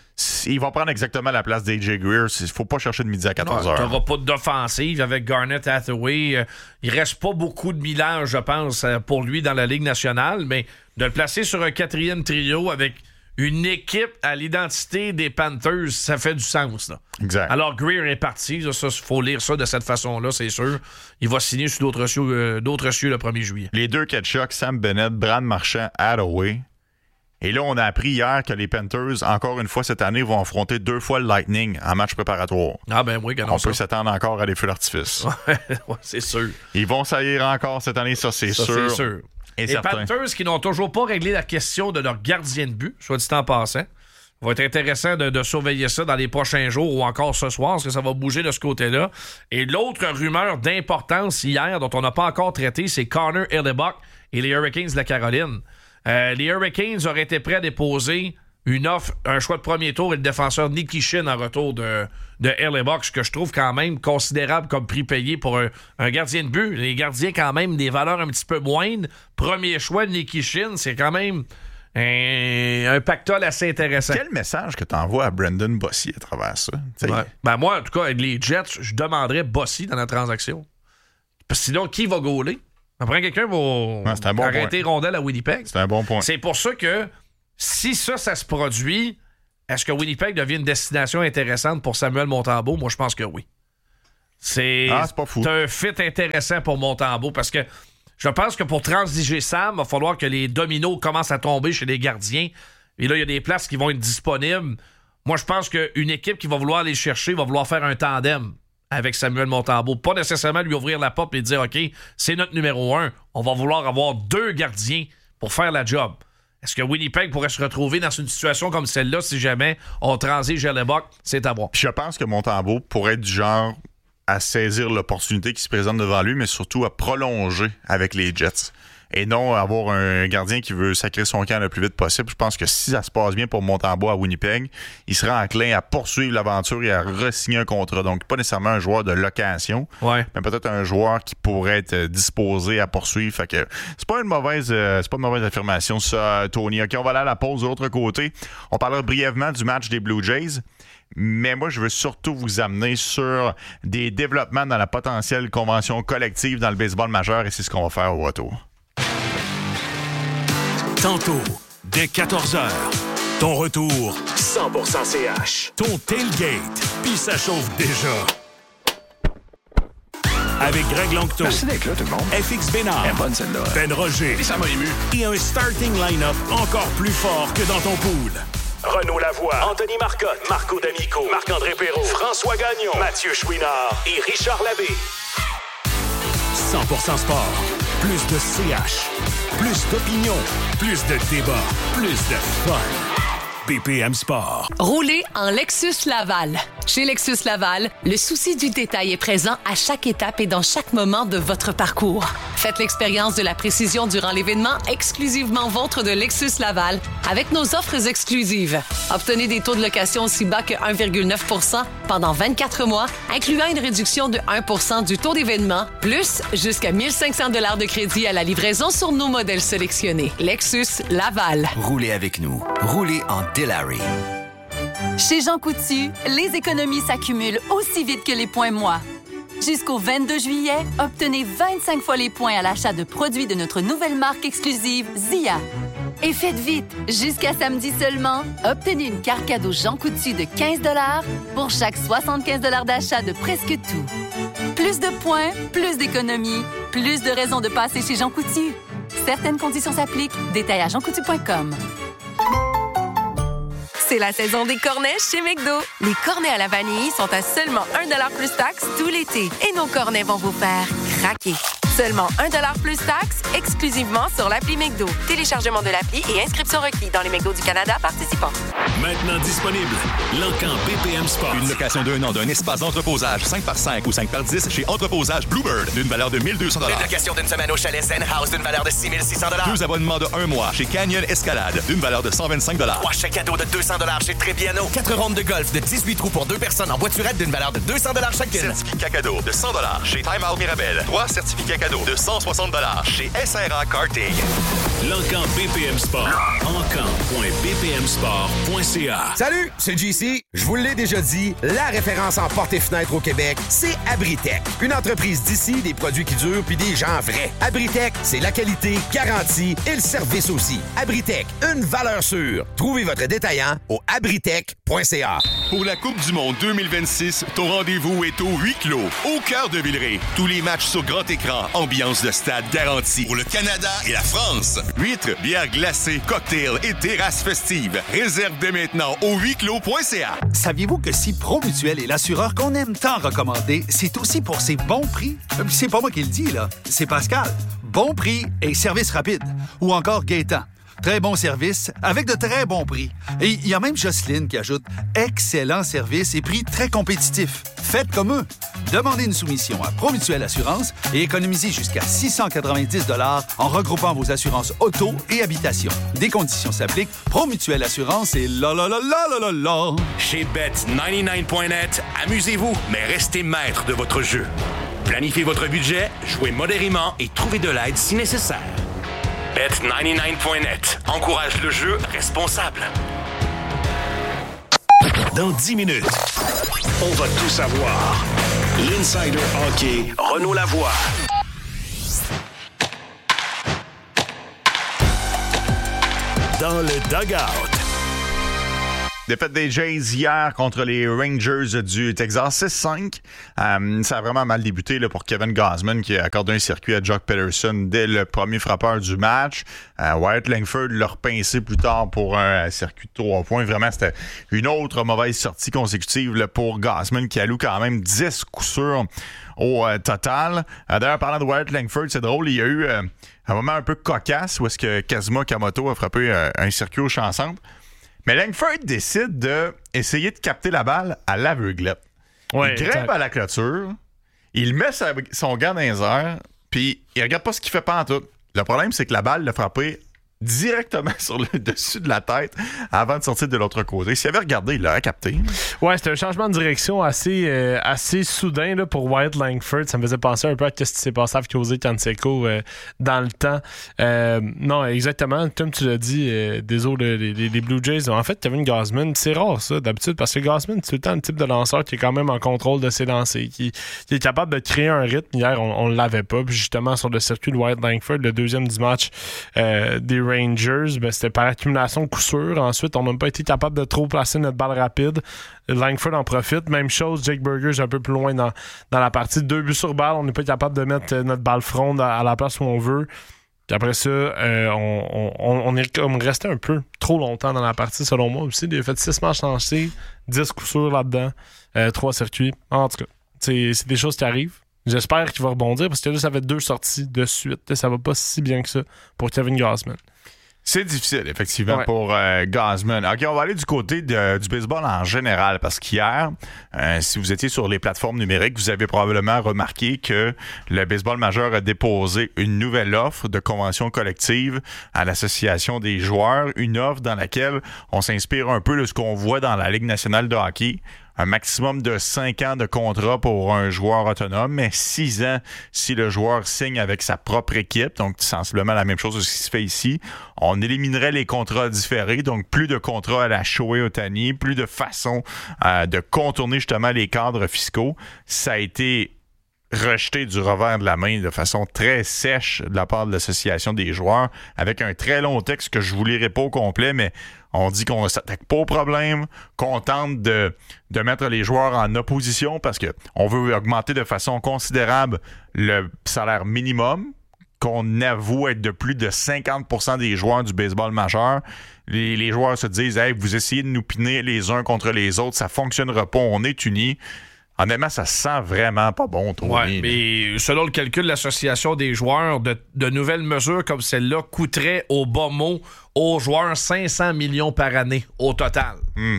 Speaker 1: Il va prendre exactement la place d'AJ Greer. Il faut pas chercher de midi à 14h.
Speaker 2: Tu n'auras pas d'offensive avec Garnet Hathaway. Il reste pas beaucoup de millage, je pense, pour lui dans la Ligue nationale, mais de le placer sur un 4e trio avec une équipe à l'identité des Panthers, ça fait du sens. Là.
Speaker 1: Exact.
Speaker 2: Alors, Greer est parti. Il faut lire ça de cette façon-là, c'est sûr. Il va signer sur d'autres cieux le 1er juillet.
Speaker 1: Les deux Ketchuk, Sam Bennett, Brad Marchand, Hathaway. Et là, on a appris hier que les Panthers, encore une fois cette année, vont affronter 2 fois le Lightning en match préparatoire.
Speaker 2: Ah ben oui,
Speaker 1: on peut s'attendre encore à des feux d'artifice.
Speaker 2: Ouais, c'est sûr.
Speaker 1: Ils vont saillir encore cette année, ça c'est sûr.
Speaker 2: C'est sûr. Et les Panthers qui n'ont toujours pas réglé la question de leur gardien de but, soit dit en passant. Il va être intéressant de surveiller ça dans les prochains jours ou encore ce soir, parce que ça va bouger de ce côté-là. Et l'autre rumeur d'importance hier, dont on n'a pas encore traité, c'est Connor Hellebuyck et les Hurricanes de la Caroline. Les Hurricanes auraient été prêts à déposer une offre, un choix de premier tour et le défenseur Nikishin en retour de Hellebuyck, ce que je trouve quand même considérable comme prix payé pour un gardien de but. Les gardiens, quand même, des valeurs un petit peu moindres. Premier choix, Nikishin, c'est quand même un pactole assez intéressant.
Speaker 1: Quel message que tu envoies à Brendan Bossy à travers ça?
Speaker 2: Ouais. Ben moi, en tout cas, avec les Jets, je demanderais Bossy dans la transaction. Parce que sinon, qui va gauler? Après, quelqu'un va arrêter rondelle à Winnipeg.
Speaker 1: C'est un bon point.
Speaker 2: C'est pour ça que si ça se produit, est-ce que Winnipeg devient une destination intéressante pour Samuel Montembeault? Moi, je pense que oui. C'est
Speaker 1: pas fou.
Speaker 2: C'est un fit intéressant pour Montembeault parce que je pense que pour transiger Sam, il va falloir que les dominos commencent à tomber chez les gardiens. Et là, il y a des places qui vont être disponibles. Moi, je pense qu'une équipe qui va vouloir aller chercher va vouloir faire un tandem avec Samuel Montembeault. Pas nécessairement lui ouvrir la porte et dire « OK, c'est notre numéro 1. On va vouloir avoir 2 gardiens pour faire la job. » Est-ce que Winnipeg pourrait se retrouver dans une situation comme celle-là si jamais on transige Hellebuyck? C'est à voir.
Speaker 1: Puis je pense que Montembeault pourrait être du genre à saisir l'opportunité qui se présente devant lui, mais surtout à prolonger avec les Jets. Et non avoir un gardien qui veut sacrer son camp le plus vite possible. Je pense que si ça se passe bien pour Montembeault à Winnipeg, il sera enclin à poursuivre l'aventure et à re-signer un contrat. Donc, pas nécessairement un joueur de location, mais peut-être un joueur qui pourrait être disposé à poursuivre. Fait que c'est pas une mauvaise affirmation, ça, Tony. OK, on va aller à la pause de l'autre côté. On parlera brièvement du match des Blue Jays. Mais moi, je veux surtout vous amener sur des développements dans la potentielle convention collective dans le baseball majeur et c'est ce qu'on va faire au retour.
Speaker 10: Tantôt, dès 14h, ton retour 100% CH. Ton tailgate, puis ça chauffe déjà. Avec Greg Longto.
Speaker 11: Merci d'être là, tout le monde.
Speaker 10: FX Bénard.
Speaker 11: Elle est bonne, celle-là.
Speaker 10: Ben Roger.
Speaker 11: Et ça m'a ému.
Speaker 10: Et un starting line-up encore plus fort que dans ton pool. Renaud Lavoie, Anthony Marcotte, Marco D'Amico, Marc-André Perrault, François Gagnon, Mathieu Chouinard et Richard Labbé. 100% sport. Plus de CH. Plus d'opinion. Plus de débat. Plus de fun. BPM Sport.
Speaker 12: Roulez en Lexus Laval. Chez Lexus Laval, le souci du détail est présent à chaque étape et dans chaque moment de votre parcours. Faites l'expérience de la précision durant l'événement exclusivement vôtre de Lexus Laval avec nos offres exclusives. Obtenez des taux de location aussi bas que 1,9 % pendant 24 mois, incluant une réduction de 1 % du taux d'événement, plus jusqu'à 1 500 $ de crédit à la livraison sur nos modèles sélectionnés. Lexus Laval.
Speaker 13: Roulez avec nous. Roulez en Delary.
Speaker 14: Chez Jean Coutu, les économies s'accumulent aussi vite que les points moi. Jusqu'au 22 juillet, obtenez 25 fois les points à l'achat de produits de notre nouvelle marque exclusive Zia. Et faites vite, jusqu'à samedi seulement, obtenez une carte cadeau Jean Coutu de 15 $ pour chaque 75 $ d'achat de presque tout. Plus de points, plus d'économies, plus de raisons de passer chez Jean Coutu. Certaines conditions s'appliquent. Détails à jeancoutu.com.
Speaker 8: C'est la saison des cornets chez McDo. Les cornets à la vanille sont à seulement 1 $ plus taxe tout l'été. Et nos cornets vont vous faire craquer. Seulement 1 $ plus taxe, exclusivement sur l'appli McDo. Téléchargement de l'appli et inscription requis dans les McDo du Canada participants.
Speaker 10: Maintenant disponible, l'Encan BPM Sport.
Speaker 3: Une location d'1 an d'un espace d'entreposage 5x5 ou 5x10 chez Entreposage Bluebird d'une valeur de 1 200 $.
Speaker 7: Une location d'une semaine au chalet Zen House d'une valeur de 6 600 $.
Speaker 3: 2 abonnements de 1 mois chez Canyon Escalade d'une valeur de 125 $.
Speaker 7: 3 chèques cadeaux de 200 $ chez Trébiano. 4 rondes de golf de 18 trous pour 2 personnes en voiturette d'une valeur de 200 $ chacune.
Speaker 3: Certificat cadeau de 100 $ chez Time Out Mirabel. 3 certificats cadeaux de 160 $ chez SRA Karting.
Speaker 10: L'Encan BPM Sport. encan.bpmsport.ca.
Speaker 15: Salut, c'est JC. Je vous l'ai déjà dit, la référence en portes et fenêtres au Québec, c'est Abritech. Une entreprise d'ici, des produits qui durent puis des gens vrais. Abritech, c'est la qualité, garantie et le service aussi. Abritech, une valeur sûre. Trouvez votre détaillant au abritech.ca.
Speaker 3: Pour la Coupe du Monde 2026, ton rendez-vous est au huis clos, au cœur de Villeray. Tous les matchs sur grand écran, ambiance de stade garantie. Pour le Canada et la France. Huîtres, bières glacées, cocktails et terrasses festives. Réserve dès maintenant au huisclos.ca.
Speaker 16: Saviez-vous que si Promutuel est l'assureur qu'on aime tant recommander, c'est aussi pour ses bons prix? C'est pas moi qui le dis, là. C'est Pascal. Bon prix et service rapide. Ou encore Gaétan. Très bon service, avec de très bons prix. Et il y a même Jocelyne qui ajoute « Excellent service et prix très compétitifs. Faites comme eux. » Demandez une soumission à Promutuel Assurance et économisez jusqu'à 690 $ en regroupant vos assurances auto et habitation. Des conditions s'appliquent. Promutuel Assurance et la.
Speaker 10: Chez Bet99.net, amusez-vous, mais restez maître de votre jeu. Planifiez votre budget, jouez modérément et trouvez de l'aide si nécessaire. Bet99.net. Encourage le jeu responsable. Dans 10 minutes, on va tout savoir. L'Insider Hockey, Renaud Lavoie. Dans le dugout.
Speaker 1: Défaite des Jays hier contre les Rangers du Texas, 6-5. Ça a vraiment mal débuté là, pour Kevin Gausman qui a accordé un circuit à Jock Peterson dès le premier frappeur du match. Wyatt Langford l'a repincé plus tard pour un circuit de 3 points. Vraiment, c'était une autre mauvaise sortie consécutive là, pour Gausman qui alloue quand même 10 coups sûrs au total. D'ailleurs, parlant de Wyatt Langford, c'est drôle, il y a eu un moment un peu cocasse où est-ce que Kazuma Kamoto a frappé un circuit au champ centre. Mais Langford décide d'essayer de capter la balle à l'aveuglette. Ouais, il grimpe à la clôture, il met son gant dans les airs, puis il regarde pas ce qu'il fait pantoute. Le problème, c'est que la balle l'a frappé directement sur le dessus de la tête avant de sortir de l'autre côté. S'il avait regardé, il l'aurait capté.
Speaker 4: Ouais, c'était un changement de direction assez soudain là, pour Wyatt Langford. Ça me faisait penser un peu à ce qui s'est passé avec Jose Canseco dans le temps. Non, exactement. Comme tu l'as dit, désolé, les Blue Jays. En fait, Kevin Gausman, c'est rare ça d'habitude parce que Gausman, c'est tout le temps le type de lanceur qui est quand même en contrôle de ses lancers, qui est capable de créer un rythme. Hier, on l'avait pas. Puis justement, sur le circuit de Wyatt Langford, le deuxième du match des Rangers, ben, c'était par accumulation de coups sûrs. Ensuite, on n'a pas été capable de trop placer notre balle rapide. Langford en profite. Même chose, Jake Burgers un peu plus loin dans la partie. 2 buts sur balle, on n'est pas capable de mettre notre balle fronde à la place où on veut. Puis après ça, on est comme resté un peu trop longtemps dans la partie, selon moi aussi. Il a fait 6 matchs lancés, 10 coups sûrs là-dedans, 3 circuits. En tout cas, c'est des choses qui arrivent. J'espère qu'il va rebondir parce que là, ça fait 2 sorties de suite. Là, ça va pas si bien que ça pour Kevin Gausman.
Speaker 1: C'est difficile, effectivement, pour Gausman. OK, on va aller du côté du baseball en général, parce qu'hier, si vous étiez sur les plateformes numériques, vous avez probablement remarqué que le baseball majeur a déposé une nouvelle offre de convention collective à l'Association des joueurs, une offre dans laquelle on s'inspire un peu de ce qu'on voit dans la Ligue nationale de hockey. Un maximum de 5 ans de contrat pour un joueur autonome, mais 6 ans si le joueur signe avec sa propre équipe. Donc, sensiblement la même chose que ce qui se fait ici. On éliminerait les contrats différés, donc plus de contrats à la Shohei Ohtani, plus de façons de contourner justement les cadres fiscaux. Ça a été rejeté du revers de la main de façon très sèche de la part de l'Association des joueurs, avec un très long texte que je vous lirai pas au complet, mais on dit qu'on ne s'attaque pas au problème, qu'on tente de mettre les joueurs en opposition parce qu'on veut augmenter de façon considérable le salaire minimum, qu'on avoue être de plus de 50% des joueurs du baseball majeur. Les joueurs se disent « Hey, vous essayez de nous piner les uns contre les autres, ça ne fonctionnera pas, on est unis ». Honnêtement, ça sent vraiment pas bon, toi.
Speaker 2: Oui, mais selon le calcul de l'Association des joueurs, de nouvelles mesures comme celle-là coûteraient au bas mot aux joueurs 500 millions par année au total.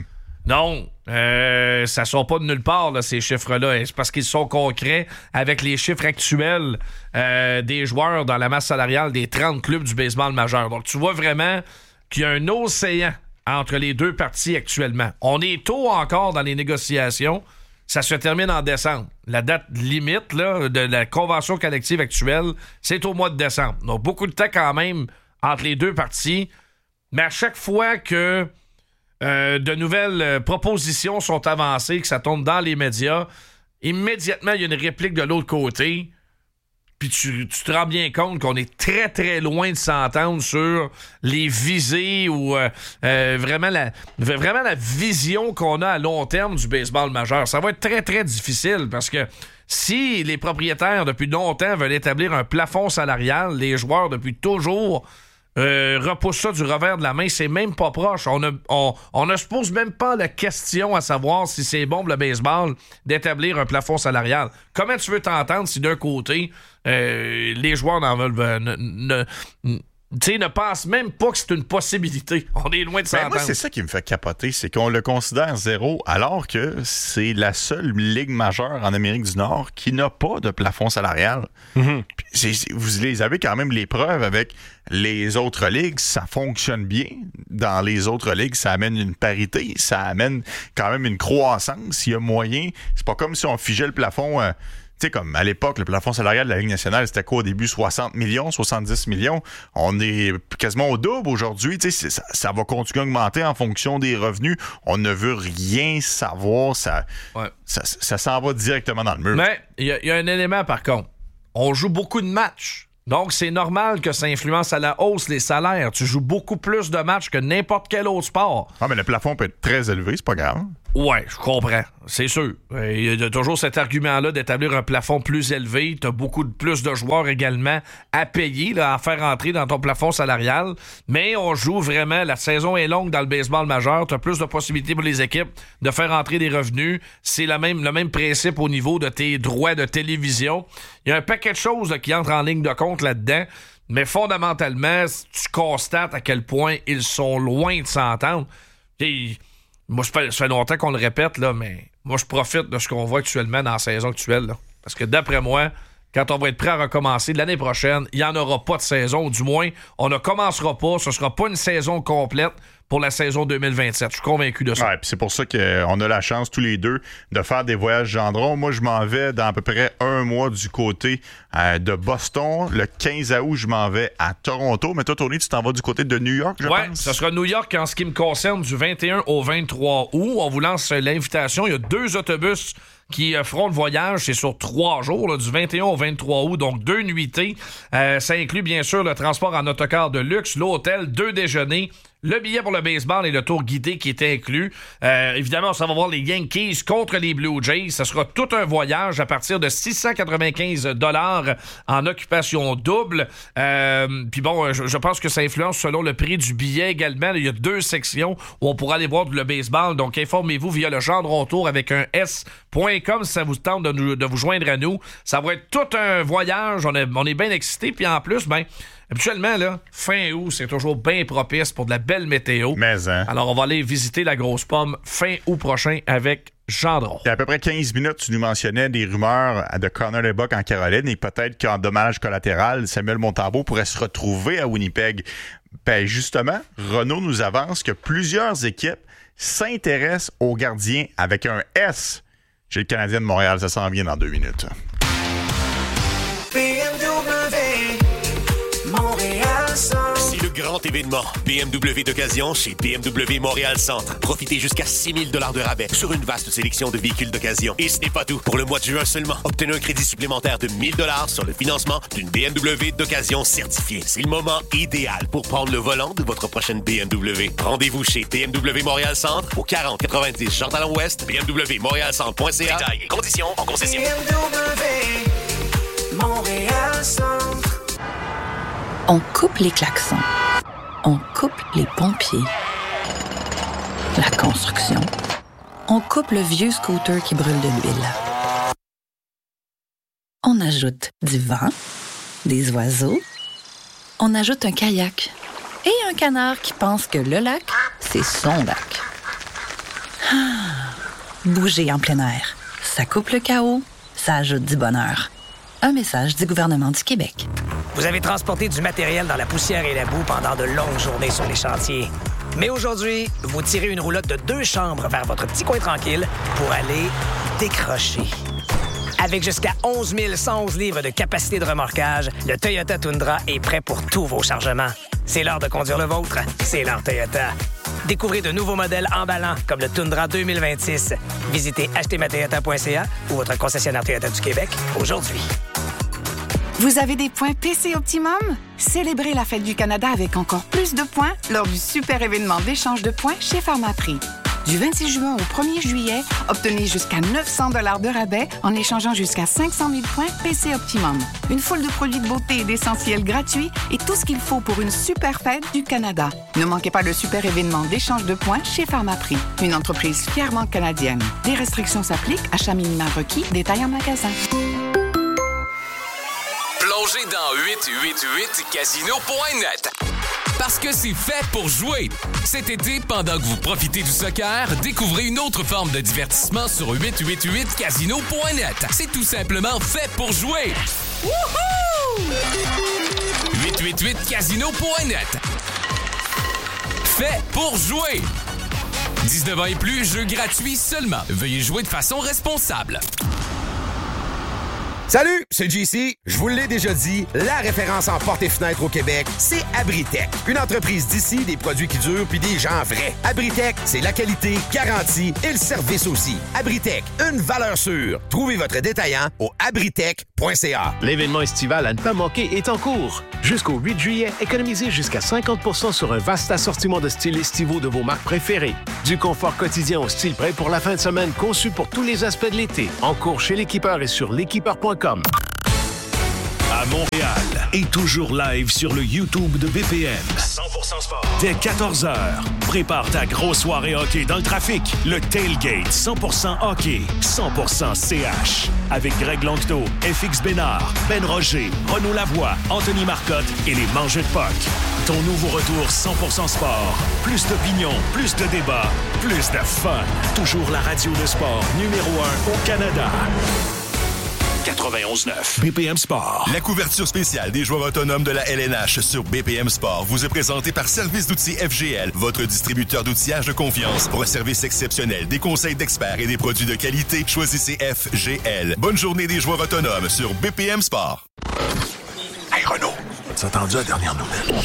Speaker 2: Non, ça ne sort pas de nulle part, là, ces chiffres-là. C'est parce qu'ils sont concrets avec les chiffres actuels des joueurs dans la masse salariale des 30 clubs du baseball majeur. Donc, tu vois vraiment qu'il y a un océan entre les deux parties actuellement. On est tôt encore dans les négociations. Ça se termine en décembre. La date limite là, de la convention collective actuelle, c'est au mois de décembre. Donc, beaucoup de temps quand même entre les deux parties. Mais à chaque fois que de nouvelles propositions sont avancées, que ça tombe dans les médias, immédiatement, il y a une réplique de l'autre côté. Puis tu te rends bien compte qu'on est très, très loin de s'entendre sur les visées ou vraiment la vision qu'on a à long terme du baseball majeur. Ça va être très, très difficile parce que si les propriétaires, depuis longtemps, veulent établir un plafond salarial, les joueurs, depuis toujours, repoussent ça du revers de la main. C'est même pas proche. On ne se pose même pas la question à savoir si c'est bon pour le baseball d'établir un plafond salarial. Comment tu veux t'entendre si d'un côté, les joueurs n'en veulent... ne pensent même pas que c'est une possibilité. On est loin de s'entendre.
Speaker 1: Moi, c'est ça qui me fait capoter, c'est qu'on le considère zéro, alors que c'est la seule ligue majeure en Amérique du Nord qui n'a pas de plafond salarial. Mm-hmm. Vous les avez quand même les preuves avec les autres ligues, ça fonctionne bien. Dans les autres ligues, ça amène une parité, ça amène quand même une croissance. Il y a moyen. C'est pas comme si on figeait le plafond... sais, comme à l'époque, le plafond salarial de la Ligue nationale, c'était quoi au début? 60 millions, 70 millions. On est quasiment au double aujourd'hui. Tu sais, ça va continuer à augmenter en fonction des revenus. On ne veut rien savoir. Ça s'en va directement dans le mur.
Speaker 2: Mais il y a un élément, par contre. On joue beaucoup de matchs. Donc, c'est normal que ça influence à la hausse les salaires. Tu joues beaucoup plus de matchs que n'importe quel autre sport.
Speaker 1: Ah, mais le plafond peut être très élevé, c'est pas grave.
Speaker 2: Ouais, je comprends. C'est sûr. Il y a toujours cet argument-là d'établir un plafond plus élevé. Tu as beaucoup plus de joueurs également à payer, là, à faire entrer dans ton plafond salarial. Mais on joue vraiment. La saison est longue dans le baseball majeur. Tu as plus de possibilités pour les équipes de faire entrer des revenus. C'est le même principe au niveau de tes droits de télévision. Il y a un paquet de choses là, qui entrent en ligne de compte là-dedans. Mais fondamentalement, tu constates à quel point ils sont loin de s'entendre. Moi, ça fait longtemps qu'on le répète, là, mais moi, je profite de ce qu'on voit actuellement dans la saison actuelle. Là. Parce que d'après moi, quand on va être prêt à recommencer l'année prochaine, il n'y en aura pas de saison. Ou du moins, on ne commencera pas. Ce ne sera pas une saison complète pour la saison 2027. Je suis convaincu de ça.
Speaker 1: Ouais, puis c'est pour ça qu'on a la chance tous les deux de faire des voyages Gendron. Moi, je m'en vais dans à peu près un mois du côté de Boston. Le 15 août, je m'en vais à Toronto. Mais toi, Tony, tu t'en vas du côté de New York, je pense?
Speaker 2: Oui, ce sera New York en ce qui me concerne du 21 au 23 août. On vous lance l'invitation. Il y a 2 autobus qui feront le voyage. C'est sur 3 jours, là, du 21 au 23 août, donc 2 nuitées. Ça inclut bien sûr le transport en autocar de luxe, l'hôtel, 2 déjeuners, le billet pour le baseball et le tour guidé qui est inclus. Évidemment, ça va voir les Yankees contre les Blue Jays. Ça sera tout un voyage à partir de 695 $ en occupation double. Puis bon, je pense que ça influence selon le prix du billet également. Il y a 2 sections où on pourra aller voir le baseball. Donc, informez-vous via le Gendron Tour avec un S.com si ça vous tente de vous joindre à nous. Ça va être tout un voyage. On est bien excités. Puis en plus, habituellement, là, fin août, c'est toujours bien propice pour de la belle météo.
Speaker 1: Mais, hein?
Speaker 2: Alors, on va aller visiter la Grosse Pomme fin août prochain avec Gendron.
Speaker 1: Il y a à peu près 15 minutes, tu nous mentionnais des rumeurs de Connor Lebock en Caroline et peut-être qu'en dommage collatéral, Samuel Montembeault pourrait se retrouver à Winnipeg. Ben justement, Renaud nous avance que plusieurs équipes s'intéressent aux gardiens avec un S. J'ai le Canadien de Montréal, ça s'en vient dans 2 minutes.
Speaker 11: C'est le grand événement. BMW d'occasion chez BMW Montréal Centre. Profitez jusqu'à 6 000 $ de rabais sur une vaste sélection de véhicules d'occasion. Et ce n'est pas tout. Pour le mois de juin seulement, obtenez un crédit supplémentaire de 1 000 $ sur le financement d'une BMW d'occasion certifiée. C'est le moment idéal pour prendre le volant de votre prochaine BMW. Rendez-vous chez BMW Montréal Centre au 4090 Jean-Talon-Ouest, bmwmontrealcentre.ca. Détails et conditions en concession.
Speaker 9: BMW Montréal Centre. On coupe les klaxons. On coupe les pompiers. La construction. On coupe le vieux scooter qui brûle de l'huile. On ajoute du vent, des oiseaux. On ajoute un kayak et un canard qui pense que le lac, c'est son lac. Bouger en plein air. Ça coupe le chaos, ça ajoute du bonheur. Un message du gouvernement du Québec.
Speaker 17: Vous avez transporté du matériel dans la poussière et la boue pendant de longues journées sur les chantiers. Mais aujourd'hui, vous tirez une roulotte de 2 chambres vers votre petit coin tranquille pour aller décrocher. Avec jusqu'à 11 111 livres de capacité de remorquage, le Toyota Tundra est prêt pour tous vos chargements. C'est l'heure de conduire le vôtre. C'est l'heure Toyota. Découvrez de nouveaux modèles emballants comme le Tundra 2026. Visitez achetezmatoyota.ca ou votre concessionnaire Toyota du Québec aujourd'hui.
Speaker 18: Vous avez des points PC Optimum? Célébrez la Fête du Canada avec encore plus de points lors du super événement d'échange de points chez Pharmaprix. Du 26 juin au 1er juillet, obtenez jusqu'à 900 $ de rabais en échangeant jusqu'à 500 000 points PC Optimum. Une foule de produits de beauté et d'essentiels gratuits et tout ce qu'il faut pour une super fête du Canada. Ne manquez pas le super événement d'échange de points chez Pharmaprix, une entreprise fièrement canadienne. Des restrictions s'appliquent, achat minimum requis, détails en magasin.
Speaker 19: Plongez dans 888casino.net. Parce que c'est fait pour jouer. Cet été, pendant que vous profitez du soccer, découvrez une autre forme de divertissement sur 888casino.net. C'est tout simplement fait pour jouer. Wouhou! 888casino.net. Fait pour jouer. 19 ans et plus, jeu gratuit seulement. Veuillez jouer de façon responsable.
Speaker 15: Salut, c'est JC. Je vous l'ai déjà dit, la référence en portes et fenêtres au Québec, c'est Abritech. Une entreprise d'ici, des produits qui durent puis des gens vrais. Abritech, c'est la qualité, garantie et le service aussi. Abritech, une valeur sûre. Trouvez votre détaillant au abritech.ca.
Speaker 6: L'événement estival à ne pas manquer est en cours. Jusqu'au 8 juillet, économisez jusqu'à 50% sur un vaste assortiment de styles estivaux de vos marques préférées. Du confort quotidien au style prêt pour la fin de semaine conçu pour tous les aspects de l'été. En cours chez l'équipeur et sur l'équipeur.com.
Speaker 10: À Montréal et toujours live sur le YouTube de BPM. 100% sport. Dès 14h, prépare ta grosse soirée hockey dans le trafic. Le Tailgate 100% hockey, 100% CH. Avec Greg Longto, FX Bénard, Ben Roger, Renaud Lavoie, Anthony Marcotte et les Mangeux de Puck. Ton nouveau retour 100% sport. Plus d'opinion, plus de débats, plus de fun. Toujours la radio de sport numéro 1 au Canada. 91.9 BPM Sport.
Speaker 3: La couverture spéciale des joueurs autonomes de la LNH sur BPM Sport vous est présentée par Service d'outils FGL, votre distributeur d'outillage de confiance. Pour un service exceptionnel, des conseils d'experts et des produits de qualité, choisissez FGL. Bonne journée des joueurs autonomes sur BPM Sport.
Speaker 10: Hey Renaud, as-tu entendu la dernière nouvelle?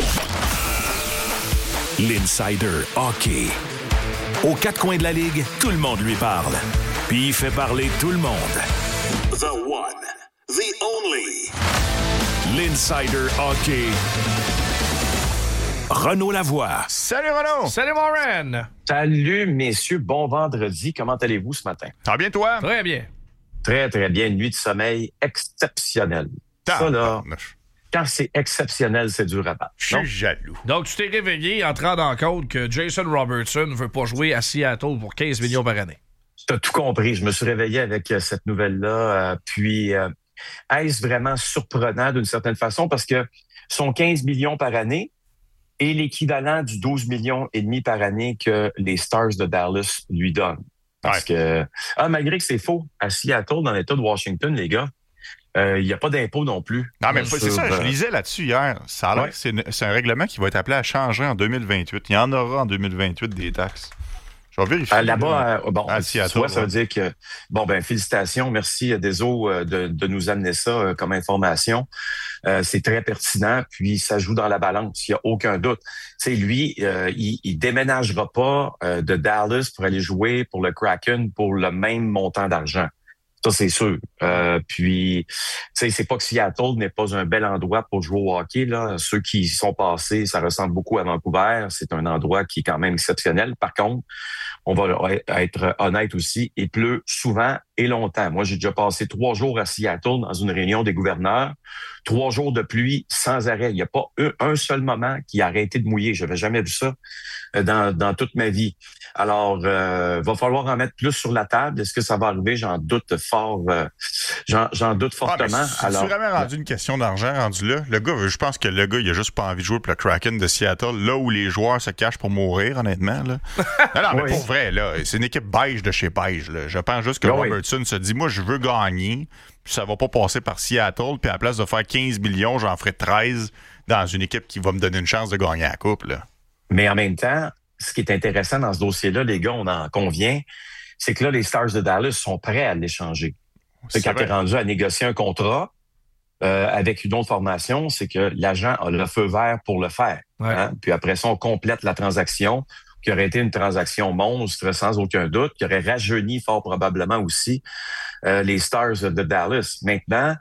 Speaker 10: L'Insider Hockey. Aux quatre coins de la Ligue, tout le monde lui parle. Puis il fait parler tout le monde.
Speaker 3: The one, the only.
Speaker 10: L'Insider Hockey. Renaud Lavoie.
Speaker 1: Salut Renaud!
Speaker 2: Salut Warren!
Speaker 20: Salut messieurs, bon vendredi. Comment allez-vous ce matin?
Speaker 1: Ça va bien toi?
Speaker 2: Très bien.
Speaker 20: Très, très bien. Une nuit de sommeil exceptionnelle. Ça là, quand c'est exceptionnel, c'est dur à battre.
Speaker 1: Je suis jaloux.
Speaker 2: Donc tu t'es réveillé en te rendant compte que Jason Robertson ne veut pas jouer à Seattle pour 15 millions par année.
Speaker 20: Tu as tout compris. Je me suis réveillé avec cette nouvelle-là. Est-ce vraiment surprenant d'une certaine façon? Parce que son 15 millions par année est l'équivalent du 12 millions et demi par année que les Stars de Dallas lui donnent. Parce que, malgré que c'est faux, à Seattle, dans l'État de Washington, les gars, il n'y a pas d'impôt non plus.
Speaker 1: Non, mais c'est ça, je lisais là-dessus hier. Ça a l'air que c'est un règlement qui va être appelé à changer en 2028. Il y en aura en 2028 des taxes. Je vais vérifier.
Speaker 20: Là-bas,
Speaker 1: à Seattle,
Speaker 20: ça veut dire que, félicitations, merci à Deso de nous amener ça comme information. C'est très pertinent, puis ça joue dans la balance, il n'y a aucun doute. Tu sais, lui, il déménagera pas de Dallas pour aller jouer pour le Kraken pour le même montant d'argent. Ça, c'est sûr. Puis, tu sais, c'est pas que Seattle n'est pas un bel endroit pour jouer au hockey, là. Ceux qui y sont passés, ça ressemble beaucoup à Vancouver. C'est un endroit qui est quand même exceptionnel. Par contre, on va être honnête aussi, il pleut souvent et longtemps. Moi, j'ai déjà passé 3 jours à Seattle dans une réunion des gouverneurs. 3 jours de pluie sans arrêt. Il n'y a pas un seul moment qui a arrêté de mouiller. Je n'avais jamais vu ça dans toute ma vie. Alors, va falloir en mettre plus sur la table. Est-ce que ça va arriver? J'en doute fort. J'en doute fortement.
Speaker 1: C'est vraiment rendu une question d'argent rendu là. Le gars, je pense que le gars, il a juste pas envie de jouer pour le Kraken de Seattle, là où les joueurs se cachent pour mourir, honnêtement. Là. Non, mais pour vrai, là, c'est une équipe beige de chez beige. Là. Je pense juste que Robertson se dit, moi, je veux gagner, puis ça va pas passer par Seattle, puis à la place de faire 15 millions, j'en ferai 13 dans une équipe qui va me donner une chance de gagner la coupe. Là.
Speaker 20: Mais en même temps, ce qui est intéressant dans ce dossier-là, les gars, on en convient, c'est que là, les Stars de Dallas sont prêts à l'échanger. Quand tu es rendu à négocier un contrat avec une autre formation, c'est que l'agent a le feu vert pour le faire. Hein? Puis après ça, on complète la transaction, qui aurait été une transaction monstre, sans aucun doute, qui aurait rajeuni fort probablement aussi les Stars de Dallas. Maintenant,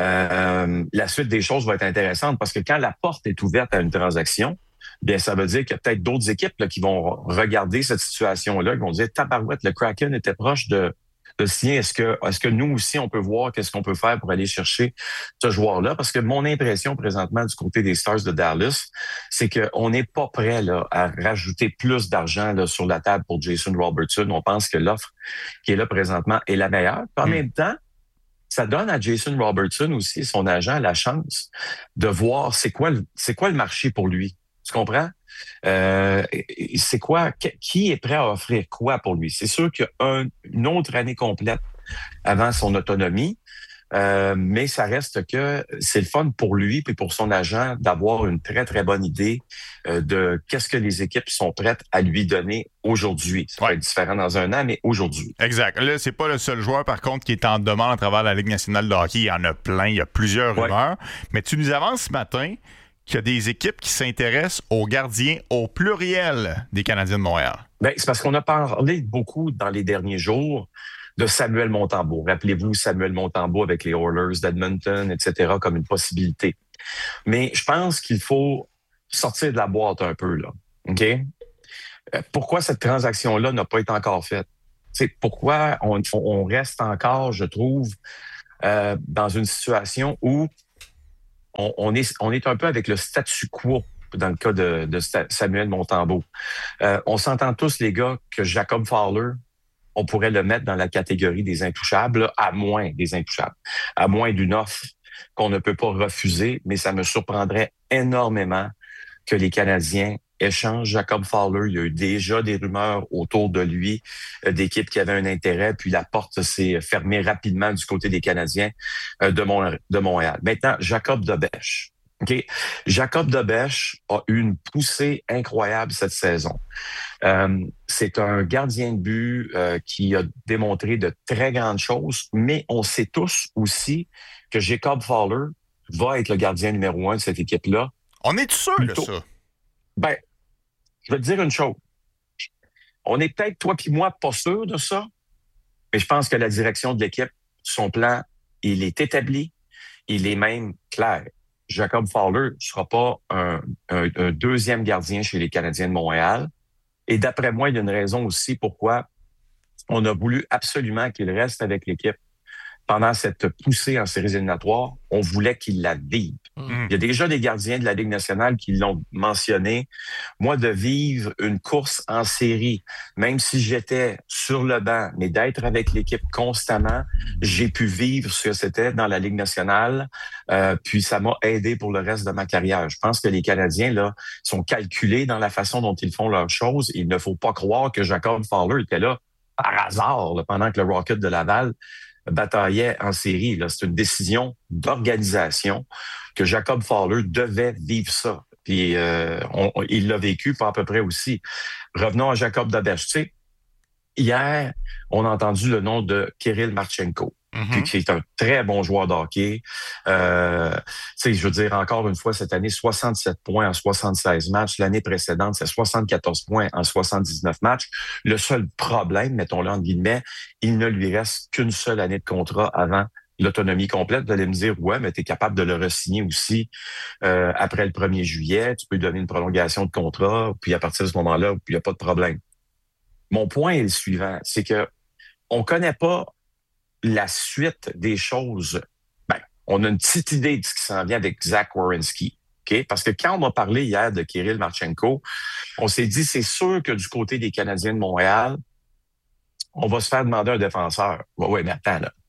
Speaker 20: la suite des choses va être intéressante parce que quand la porte est ouverte à une transaction, bien, ça veut dire qu'il y a peut-être d'autres équipes là, qui vont regarder cette situation-là, qui vont dire, tabarouette, le Kraken était proche de signer. Est-ce que nous aussi, on peut voir qu'est-ce qu'on peut faire pour aller chercher ce joueur-là? Parce que mon impression présentement du côté des Stars de Dallas, c'est qu'on n'est pas prêt là, à rajouter plus d'argent là, sur la table pour Jason Robertson. On pense que l'offre qui est là présentement est la meilleure. Puis en même temps, ça donne à Jason Robertson aussi, son agent, la chance de voir c'est quoi le marché pour lui. Tu comprends? C'est quoi? Qui est prêt à offrir quoi pour lui? C'est sûr qu'il y a une autre année complète avant son autonomie. Mais ça reste que c'est le fun pour lui et pour son agent d'avoir une très, très bonne idée de qu'est-ce que les équipes sont prêtes à lui donner aujourd'hui. Ça va être différent dans un an, mais aujourd'hui.
Speaker 1: Exact. Là, c'est pas le seul joueur, par contre, qui est en demande à travers la Ligue nationale de hockey. Il y en a plein, il y a plusieurs rumeurs. Mais tu nous avances ce matin qu'il y a des équipes qui s'intéressent aux gardiens au pluriel des Canadiens de Montréal.
Speaker 20: Bien, c'est parce qu'on a parlé beaucoup dans les derniers jours de Samuel Montembeault. Rappelez-vous Samuel Montembeault avec les Oilers d'Edmonton, etc., comme une possibilité. Mais je pense qu'il faut sortir de la boîte un peu, là. OK? Pourquoi cette transaction-là n'a pas été encore faite? C'est pourquoi on reste encore, je trouve, dans une situation où on est un peu avec le statu quo dans le cas de Samuel Montembeault. On s'entend tous, les gars, que Jacob Fowler, on pourrait le mettre dans la catégorie des intouchables, là, à moins des intouchables, à moins d'une offre qu'on ne peut pas refuser, mais ça me surprendrait énormément que les Canadiens échangent Jacob Fowler. Il y a eu déjà des rumeurs autour de lui, d'équipes qui avaient un intérêt, puis la porte s'est fermée rapidement du côté des Canadiens de Montréal. Maintenant, Jacob Debesch. Okay. Jacob Debesch a eu une poussée incroyable cette saison. C'est un gardien de but qui a démontré de très grandes choses, mais on sait tous aussi que Jacob Fowler va être le gardien numéro 1 de cette équipe-là.
Speaker 1: On est sûr de ça?
Speaker 20: Ben, je vais te dire une chose. On est peut-être, toi puis moi, pas sûr de ça, mais je pense que la direction de l'équipe, son plan, il est établi, il est même clair. Jacob Fowler ne sera pas un deuxième gardien chez les Canadiens de Montréal. Et d'après moi, il y a une raison aussi pourquoi on a voulu absolument qu'il reste avec l'équipe pendant cette poussée en séries éliminatoires. On voulait qu'il la vive. Il y a déjà des gardiens de la Ligue nationale qui l'ont mentionné. Moi, de vivre une course en série, même si j'étais sur le banc, mais d'être avec l'équipe constamment, j'ai pu vivre ce que c'était dans la Ligue nationale. Puis ça m'a aidé pour le reste de ma carrière. Je pense que les Canadiens là sont calculés dans la façon dont ils font leurs choses. Il ne faut pas croire que Jacob Fowler était là par hasard là, pendant que le Rocket de Laval bataillait en série. Là. C'est une décision d'organisation que Jacob Fowler devait vivre ça. Puis il l'a vécu pas à peu près aussi. Revenons à Jacob Debesch. Tu sais, hier, on a entendu le nom de Kirill Marchenko, qui est un très bon joueur de hockey. Tu sais, je veux dire, encore une fois, cette année, 67 points en 76 matchs. L'année précédente, c'est 74 points en 79 matchs. Le seul problème, mettons-le entre guillemets, il ne lui reste qu'une seule année de contrat avant l'autonomie complète. Vous allez me dire, ouais, mais tu es capable de le re-signer aussi après le 1er juillet. Tu peux donner une prolongation de contrat, puis à partir de ce moment-là, il n'y a pas de problème. Mon point est le suivant, c'est que on connaît pas la suite des choses. Ben, on a une petite idée de ce qui s'en vient avec Zach Werenski. Okay? Parce que quand on m'a parlé hier de Kirill Marchenko, on s'est dit, c'est sûr que du côté des Canadiens de Montréal, on va se faire demander un défenseur. Oui, mais attends, là.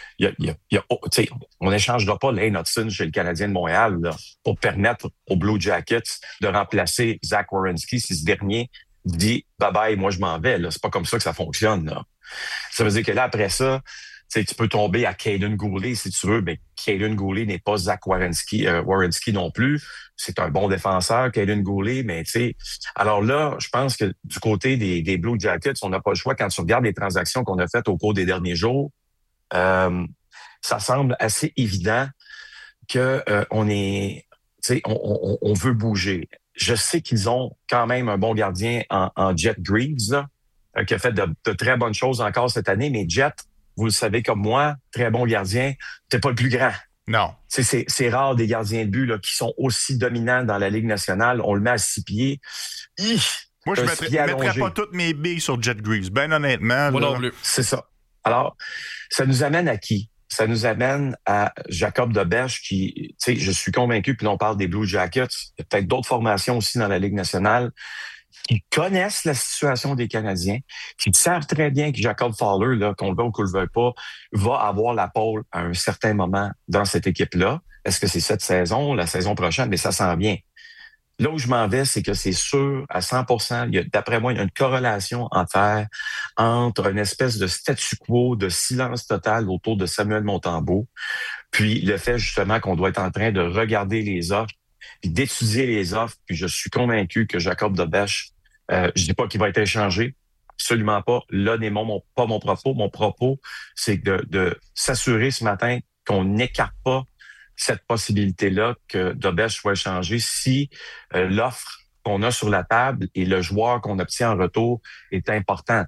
Speaker 20: On n'échangera pas Lane Hudson chez le Canadien de Montréal là, pour permettre aux Blue Jackets de remplacer Zach Werenski si ce dernier dit « bye-bye, moi je m'en vais ». C'est pas comme ça que ça fonctionne. Là. Ça veut dire que là, après ça, tu peux tomber à Caden Goulet si tu veux, mais Caden Goulet n'est pas Zach Werenski non plus. C'est un bon défenseur, Caden Goulet, mais tu sais. Alors là, je pense que du côté des Blue Jackets, on n'a pas le choix. Quand tu regardes les transactions qu'on a faites au cours des derniers jours, ça semble assez évident que on veut bouger. Je sais qu'ils ont quand même un bon gardien en Jet Greaves, là, qui a fait de très bonnes choses encore cette année, mais Jet, vous le savez comme moi, très bon gardien, c'est pas le plus grand.
Speaker 1: Non.
Speaker 20: C'est rare des gardiens de but là, qui sont aussi dominants dans la Ligue nationale. On le met à 6 pieds.
Speaker 1: Moi, je ne mettrais pas toutes mes billes sur Jet Greaves, ben honnêtement.
Speaker 2: Moi non plus.
Speaker 20: C'est ça. Alors, ça nous amène à qui? Ça nous amène à Jacob Debesch qui, tu sais, je suis convaincu, puis là, on parle des Blue Jackets, il y a peut-être d'autres formations aussi dans la Ligue nationale qui connaissent la situation des Canadiens, qui savent très bien que Jacob Fowler, là, qu'on le veuille ou qu'on le veuille pas, va avoir la pole à un certain moment dans cette équipe-là. Est-ce que c'est cette saison, la saison prochaine? Mais ça s'en vient. Là où je m'en vais, c'est que c'est sûr, à 100%, d'après moi, il y a une corrélation à faire entre une espèce de statu quo, de silence total autour de Samuel Montembeault, puis le fait justement qu'on doit être en train de regarder les offres, puis d'étudier les offres, puis je suis convaincu que Jacob Dobèche, je dis pas qu'il va être échangé, absolument pas. Là n'est pas mon propos. Mon propos, c'est de s'assurer ce matin qu'on n'écarte pas cette possibilité-là que Dobèche soit échangé si l'offre qu'on a sur la table et le joueur qu'on obtient en retour est important.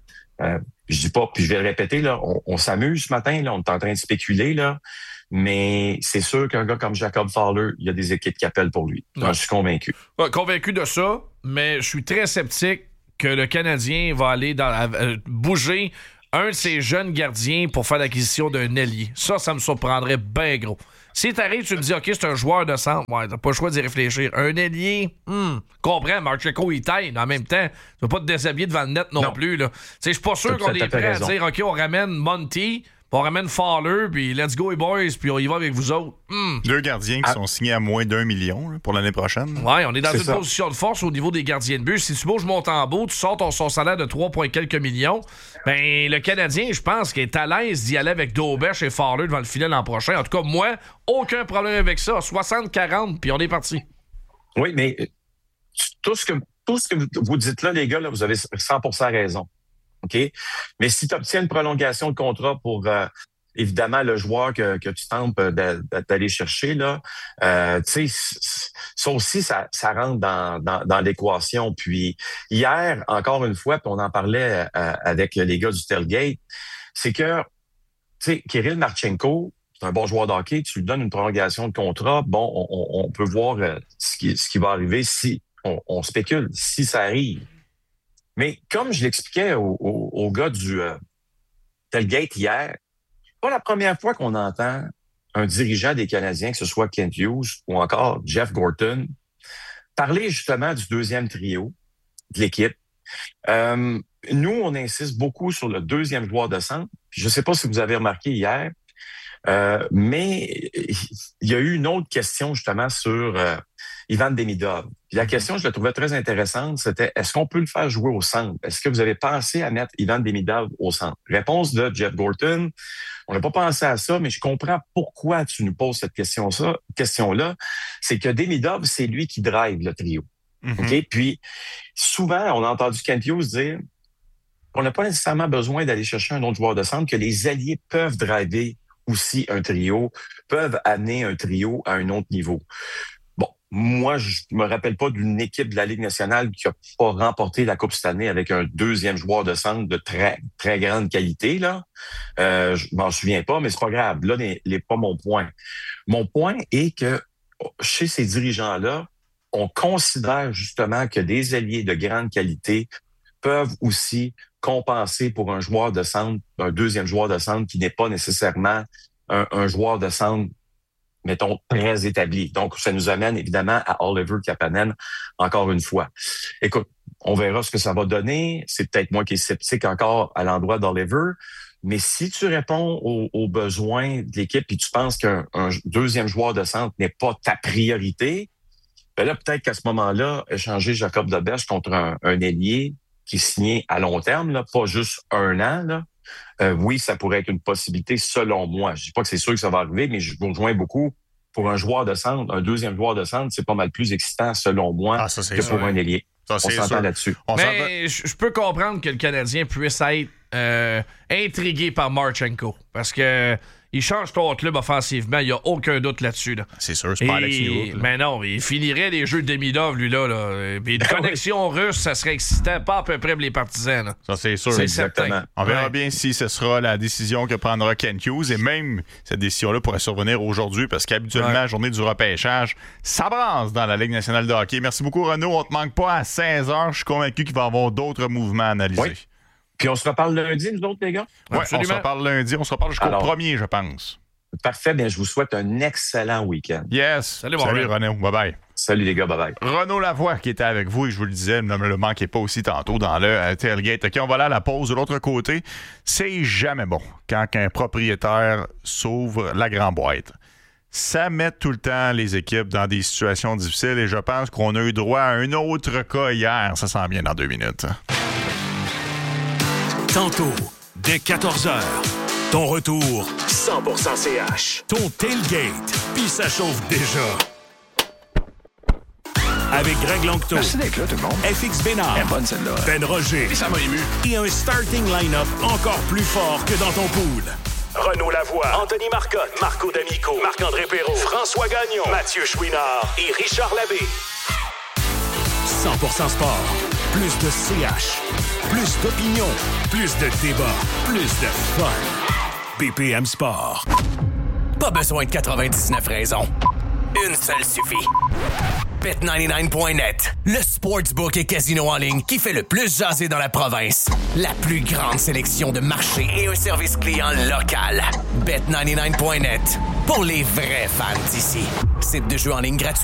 Speaker 20: Je dis pas, puis je vais le répéter, là, on s'amuse ce matin, là, on est en train de spéculer, là, mais c'est sûr qu'un gars comme Jacob Fowler, il y a des équipes qui appellent pour lui. Je suis convaincu.
Speaker 2: Ouais, convaincu de ça, mais je suis très sceptique que le Canadien va aller bouger un de ses jeunes gardiens pour faire l'acquisition d'un ailier. Ça me surprendrait bien gros. Si t'arrives, tu me dis, OK, c'est un joueur de centre, ouais, t'as pas le choix d'y réfléchir. Un ailier, comprends, Marcheko, il taille, mais en même temps, tu vas pas te déshabiller devant le net non plus, là. Tu sais, je suis pas sûr qu'on est prêt à dire, OK, on ramène Monty, on ramène Fowler, puis let's go, les boys, puis on y va avec vous autres.
Speaker 1: Deux gardiens qui sont signés à moins d'1 million là, pour l'année prochaine.
Speaker 2: Ouais, on est dans une position de force au niveau des gardiens de but. Si tu bouges Montembeault, tu sors son salaire de 3 quelques millions, ben le Canadien, je pense qu'il est à l'aise d'y aller avec Dobèche et Fowler devant le filet l'an prochain. En tout cas, moi, aucun problème avec ça. 60-40, puis on est parti.
Speaker 20: Oui, mais tout ce que vous dites là, les gars, là, vous avez 100% raison. OK? Mais si tu obtiens une prolongation de contrat pour évidemment le joueur que tu tentes d'aller chercher, là, tu sais, ça aussi, ça rentre dans l'équation. Puis hier, encore une fois, puis on en parlait avec les gars du Tailgate, c'est que, tu sais, Kirill Marchenko, c'est un bon joueur de hockey, tu lui donnes une prolongation de contrat, bon, on peut voir ce qui va arriver si on spécule, si ça arrive. Mais comme je l'expliquais au gars du Tailgate hier, pas la première fois qu'on entend un dirigeant des Canadiens, que ce soit Kent Hughes ou encore Jeff Gorton, parler justement du deuxième trio de l'équipe. Nous, on insiste beaucoup sur le deuxième joueur de centre. Puis je ne sais pas si vous avez remarqué hier, mais il y a eu une autre question justement sur Ivan Demidov. Puis la question, je la trouvais très intéressante, c'était est-ce qu'on peut le faire jouer au centre? Est-ce que vous avez pensé à mettre Ivan Demidov au centre? Réponse de Jeff Gorton, on n'a pas pensé à ça, mais je comprends pourquoi tu nous poses cette question-là. C'est que Demidov, c'est lui qui drive le trio. OK? Puis souvent, on a entendu Kent Hughes dire qu'on n'a pas nécessairement besoin d'aller chercher un autre joueur de centre, que les alliés peuvent driver aussi un trio, peuvent amener un trio à un autre niveau. Bon, moi, je me rappelle pas d'une équipe de la Ligue nationale qui a pas remporté la Coupe cette année avec un deuxième joueur de centre de très, très grande qualité, là. Je m'en souviens pas, mais c'est pas grave. Là n'est pas mon point. Mon point est que chez ces dirigeants-là, on considère justement que des alliés de grande qualité peuvent aussi compenser pour un joueur de centre, un deuxième joueur de centre qui n'est pas nécessairement un joueur de centre, mettons, très établi. Donc, ça nous amène évidemment à Oliver Kapanen, encore une fois. Écoute, on verra ce que ça va donner. C'est peut-être moi qui est sceptique encore à l'endroit d'Oliver, mais si tu réponds aux besoins de l'équipe et tu penses qu'un deuxième joueur de centre n'est pas ta priorité, ben là, peut-être qu'à ce moment-là, échanger Jacob Dobèche contre un ailier qui est signé à long terme, là, pas juste 1 an, là. Oui, ça pourrait être une possibilité selon moi. Je dis pas que c'est sûr que ça va arriver, mais je vous rejoins beaucoup. Pour un joueur de centre, un deuxième joueur de centre, c'est pas mal plus excitant selon moi que pour un ailier. On s'entend là-dessus.
Speaker 2: Mais je peux comprendre que le Canadien puisse être intrigué par Marchenko. Parce que il change ton club offensivement, il n'y a aucun doute là-dessus. Là.
Speaker 1: C'est sûr, c'est pas Alex Newhook.
Speaker 2: Mais non, il finirait les jeux de Demidov, lui-là. Puis une connexion russe, ça serait excitant, pas à peu près pour les partisans. Là.
Speaker 1: Ça, c'est sûr.
Speaker 2: C'est
Speaker 1: exactement.
Speaker 2: certain.
Speaker 1: On verra bien si ce sera la décision que prendra Kent Hughes. Et même cette décision-là pourrait survenir aujourd'hui, parce qu'habituellement, la journée du repêchage, ça brasse dans la Ligue nationale de hockey. Merci beaucoup, Renaud. On te manque pas à 16h. Je suis convaincu qu'il va y avoir d'autres mouvements à analyser.
Speaker 20: Oui. Puis on se reparle lundi, nous autres, les gars?
Speaker 1: Oui, on se reparle lundi. On se reparle jusqu'au 1er, je pense.
Speaker 20: Parfait. Bien, je vous souhaite un excellent week-end.
Speaker 1: Yes. Salut Renaud. Bye-bye.
Speaker 20: Salut, les gars. Bye-bye.
Speaker 1: Renaud Lavoie qui était avec vous, et je vous le disais, ne me le manquez pas aussi tantôt dans le Tailgate. OK, on va aller à la pause. De l'autre côté, c'est jamais bon quand un propriétaire s'ouvre la grande boîte. ça met tout le temps les équipes dans des situations difficiles et je pense qu'on a eu droit à un autre cas hier. Ça s'en vient dans 2 minutes.
Speaker 10: Tantôt, dès 14h, ton retour 100% CH. Ton tailgate, puis ça chauffe déjà. Avec Greg Longto.
Speaker 21: Merci d'être là, tout le monde.
Speaker 10: FX Bénard.
Speaker 21: Elle est bonne, celle-là.
Speaker 10: Ben Roger.
Speaker 21: Et ça m'a ému.
Speaker 10: Et un starting line-up encore plus fort que dans ton pool. Renaud Lavoie, Anthony Marcotte, Marco D'Amico, Marc-André Perrault, François Gagnon, Mathieu Chouinard et Richard Labbé. 100% sport. Plus de CH. Plus d'opinion. Plus de débat. Plus de fun. BPM Sport.
Speaker 7: Pas besoin de 99 raisons. Une seule suffit. Bet99.net, le sportsbook et casino en ligne qui fait le plus jaser dans la province. La plus grande sélection de marchés et un service client local. Bet99.net, pour les vrais fans d'ici. Site de jeu en ligne gratuit.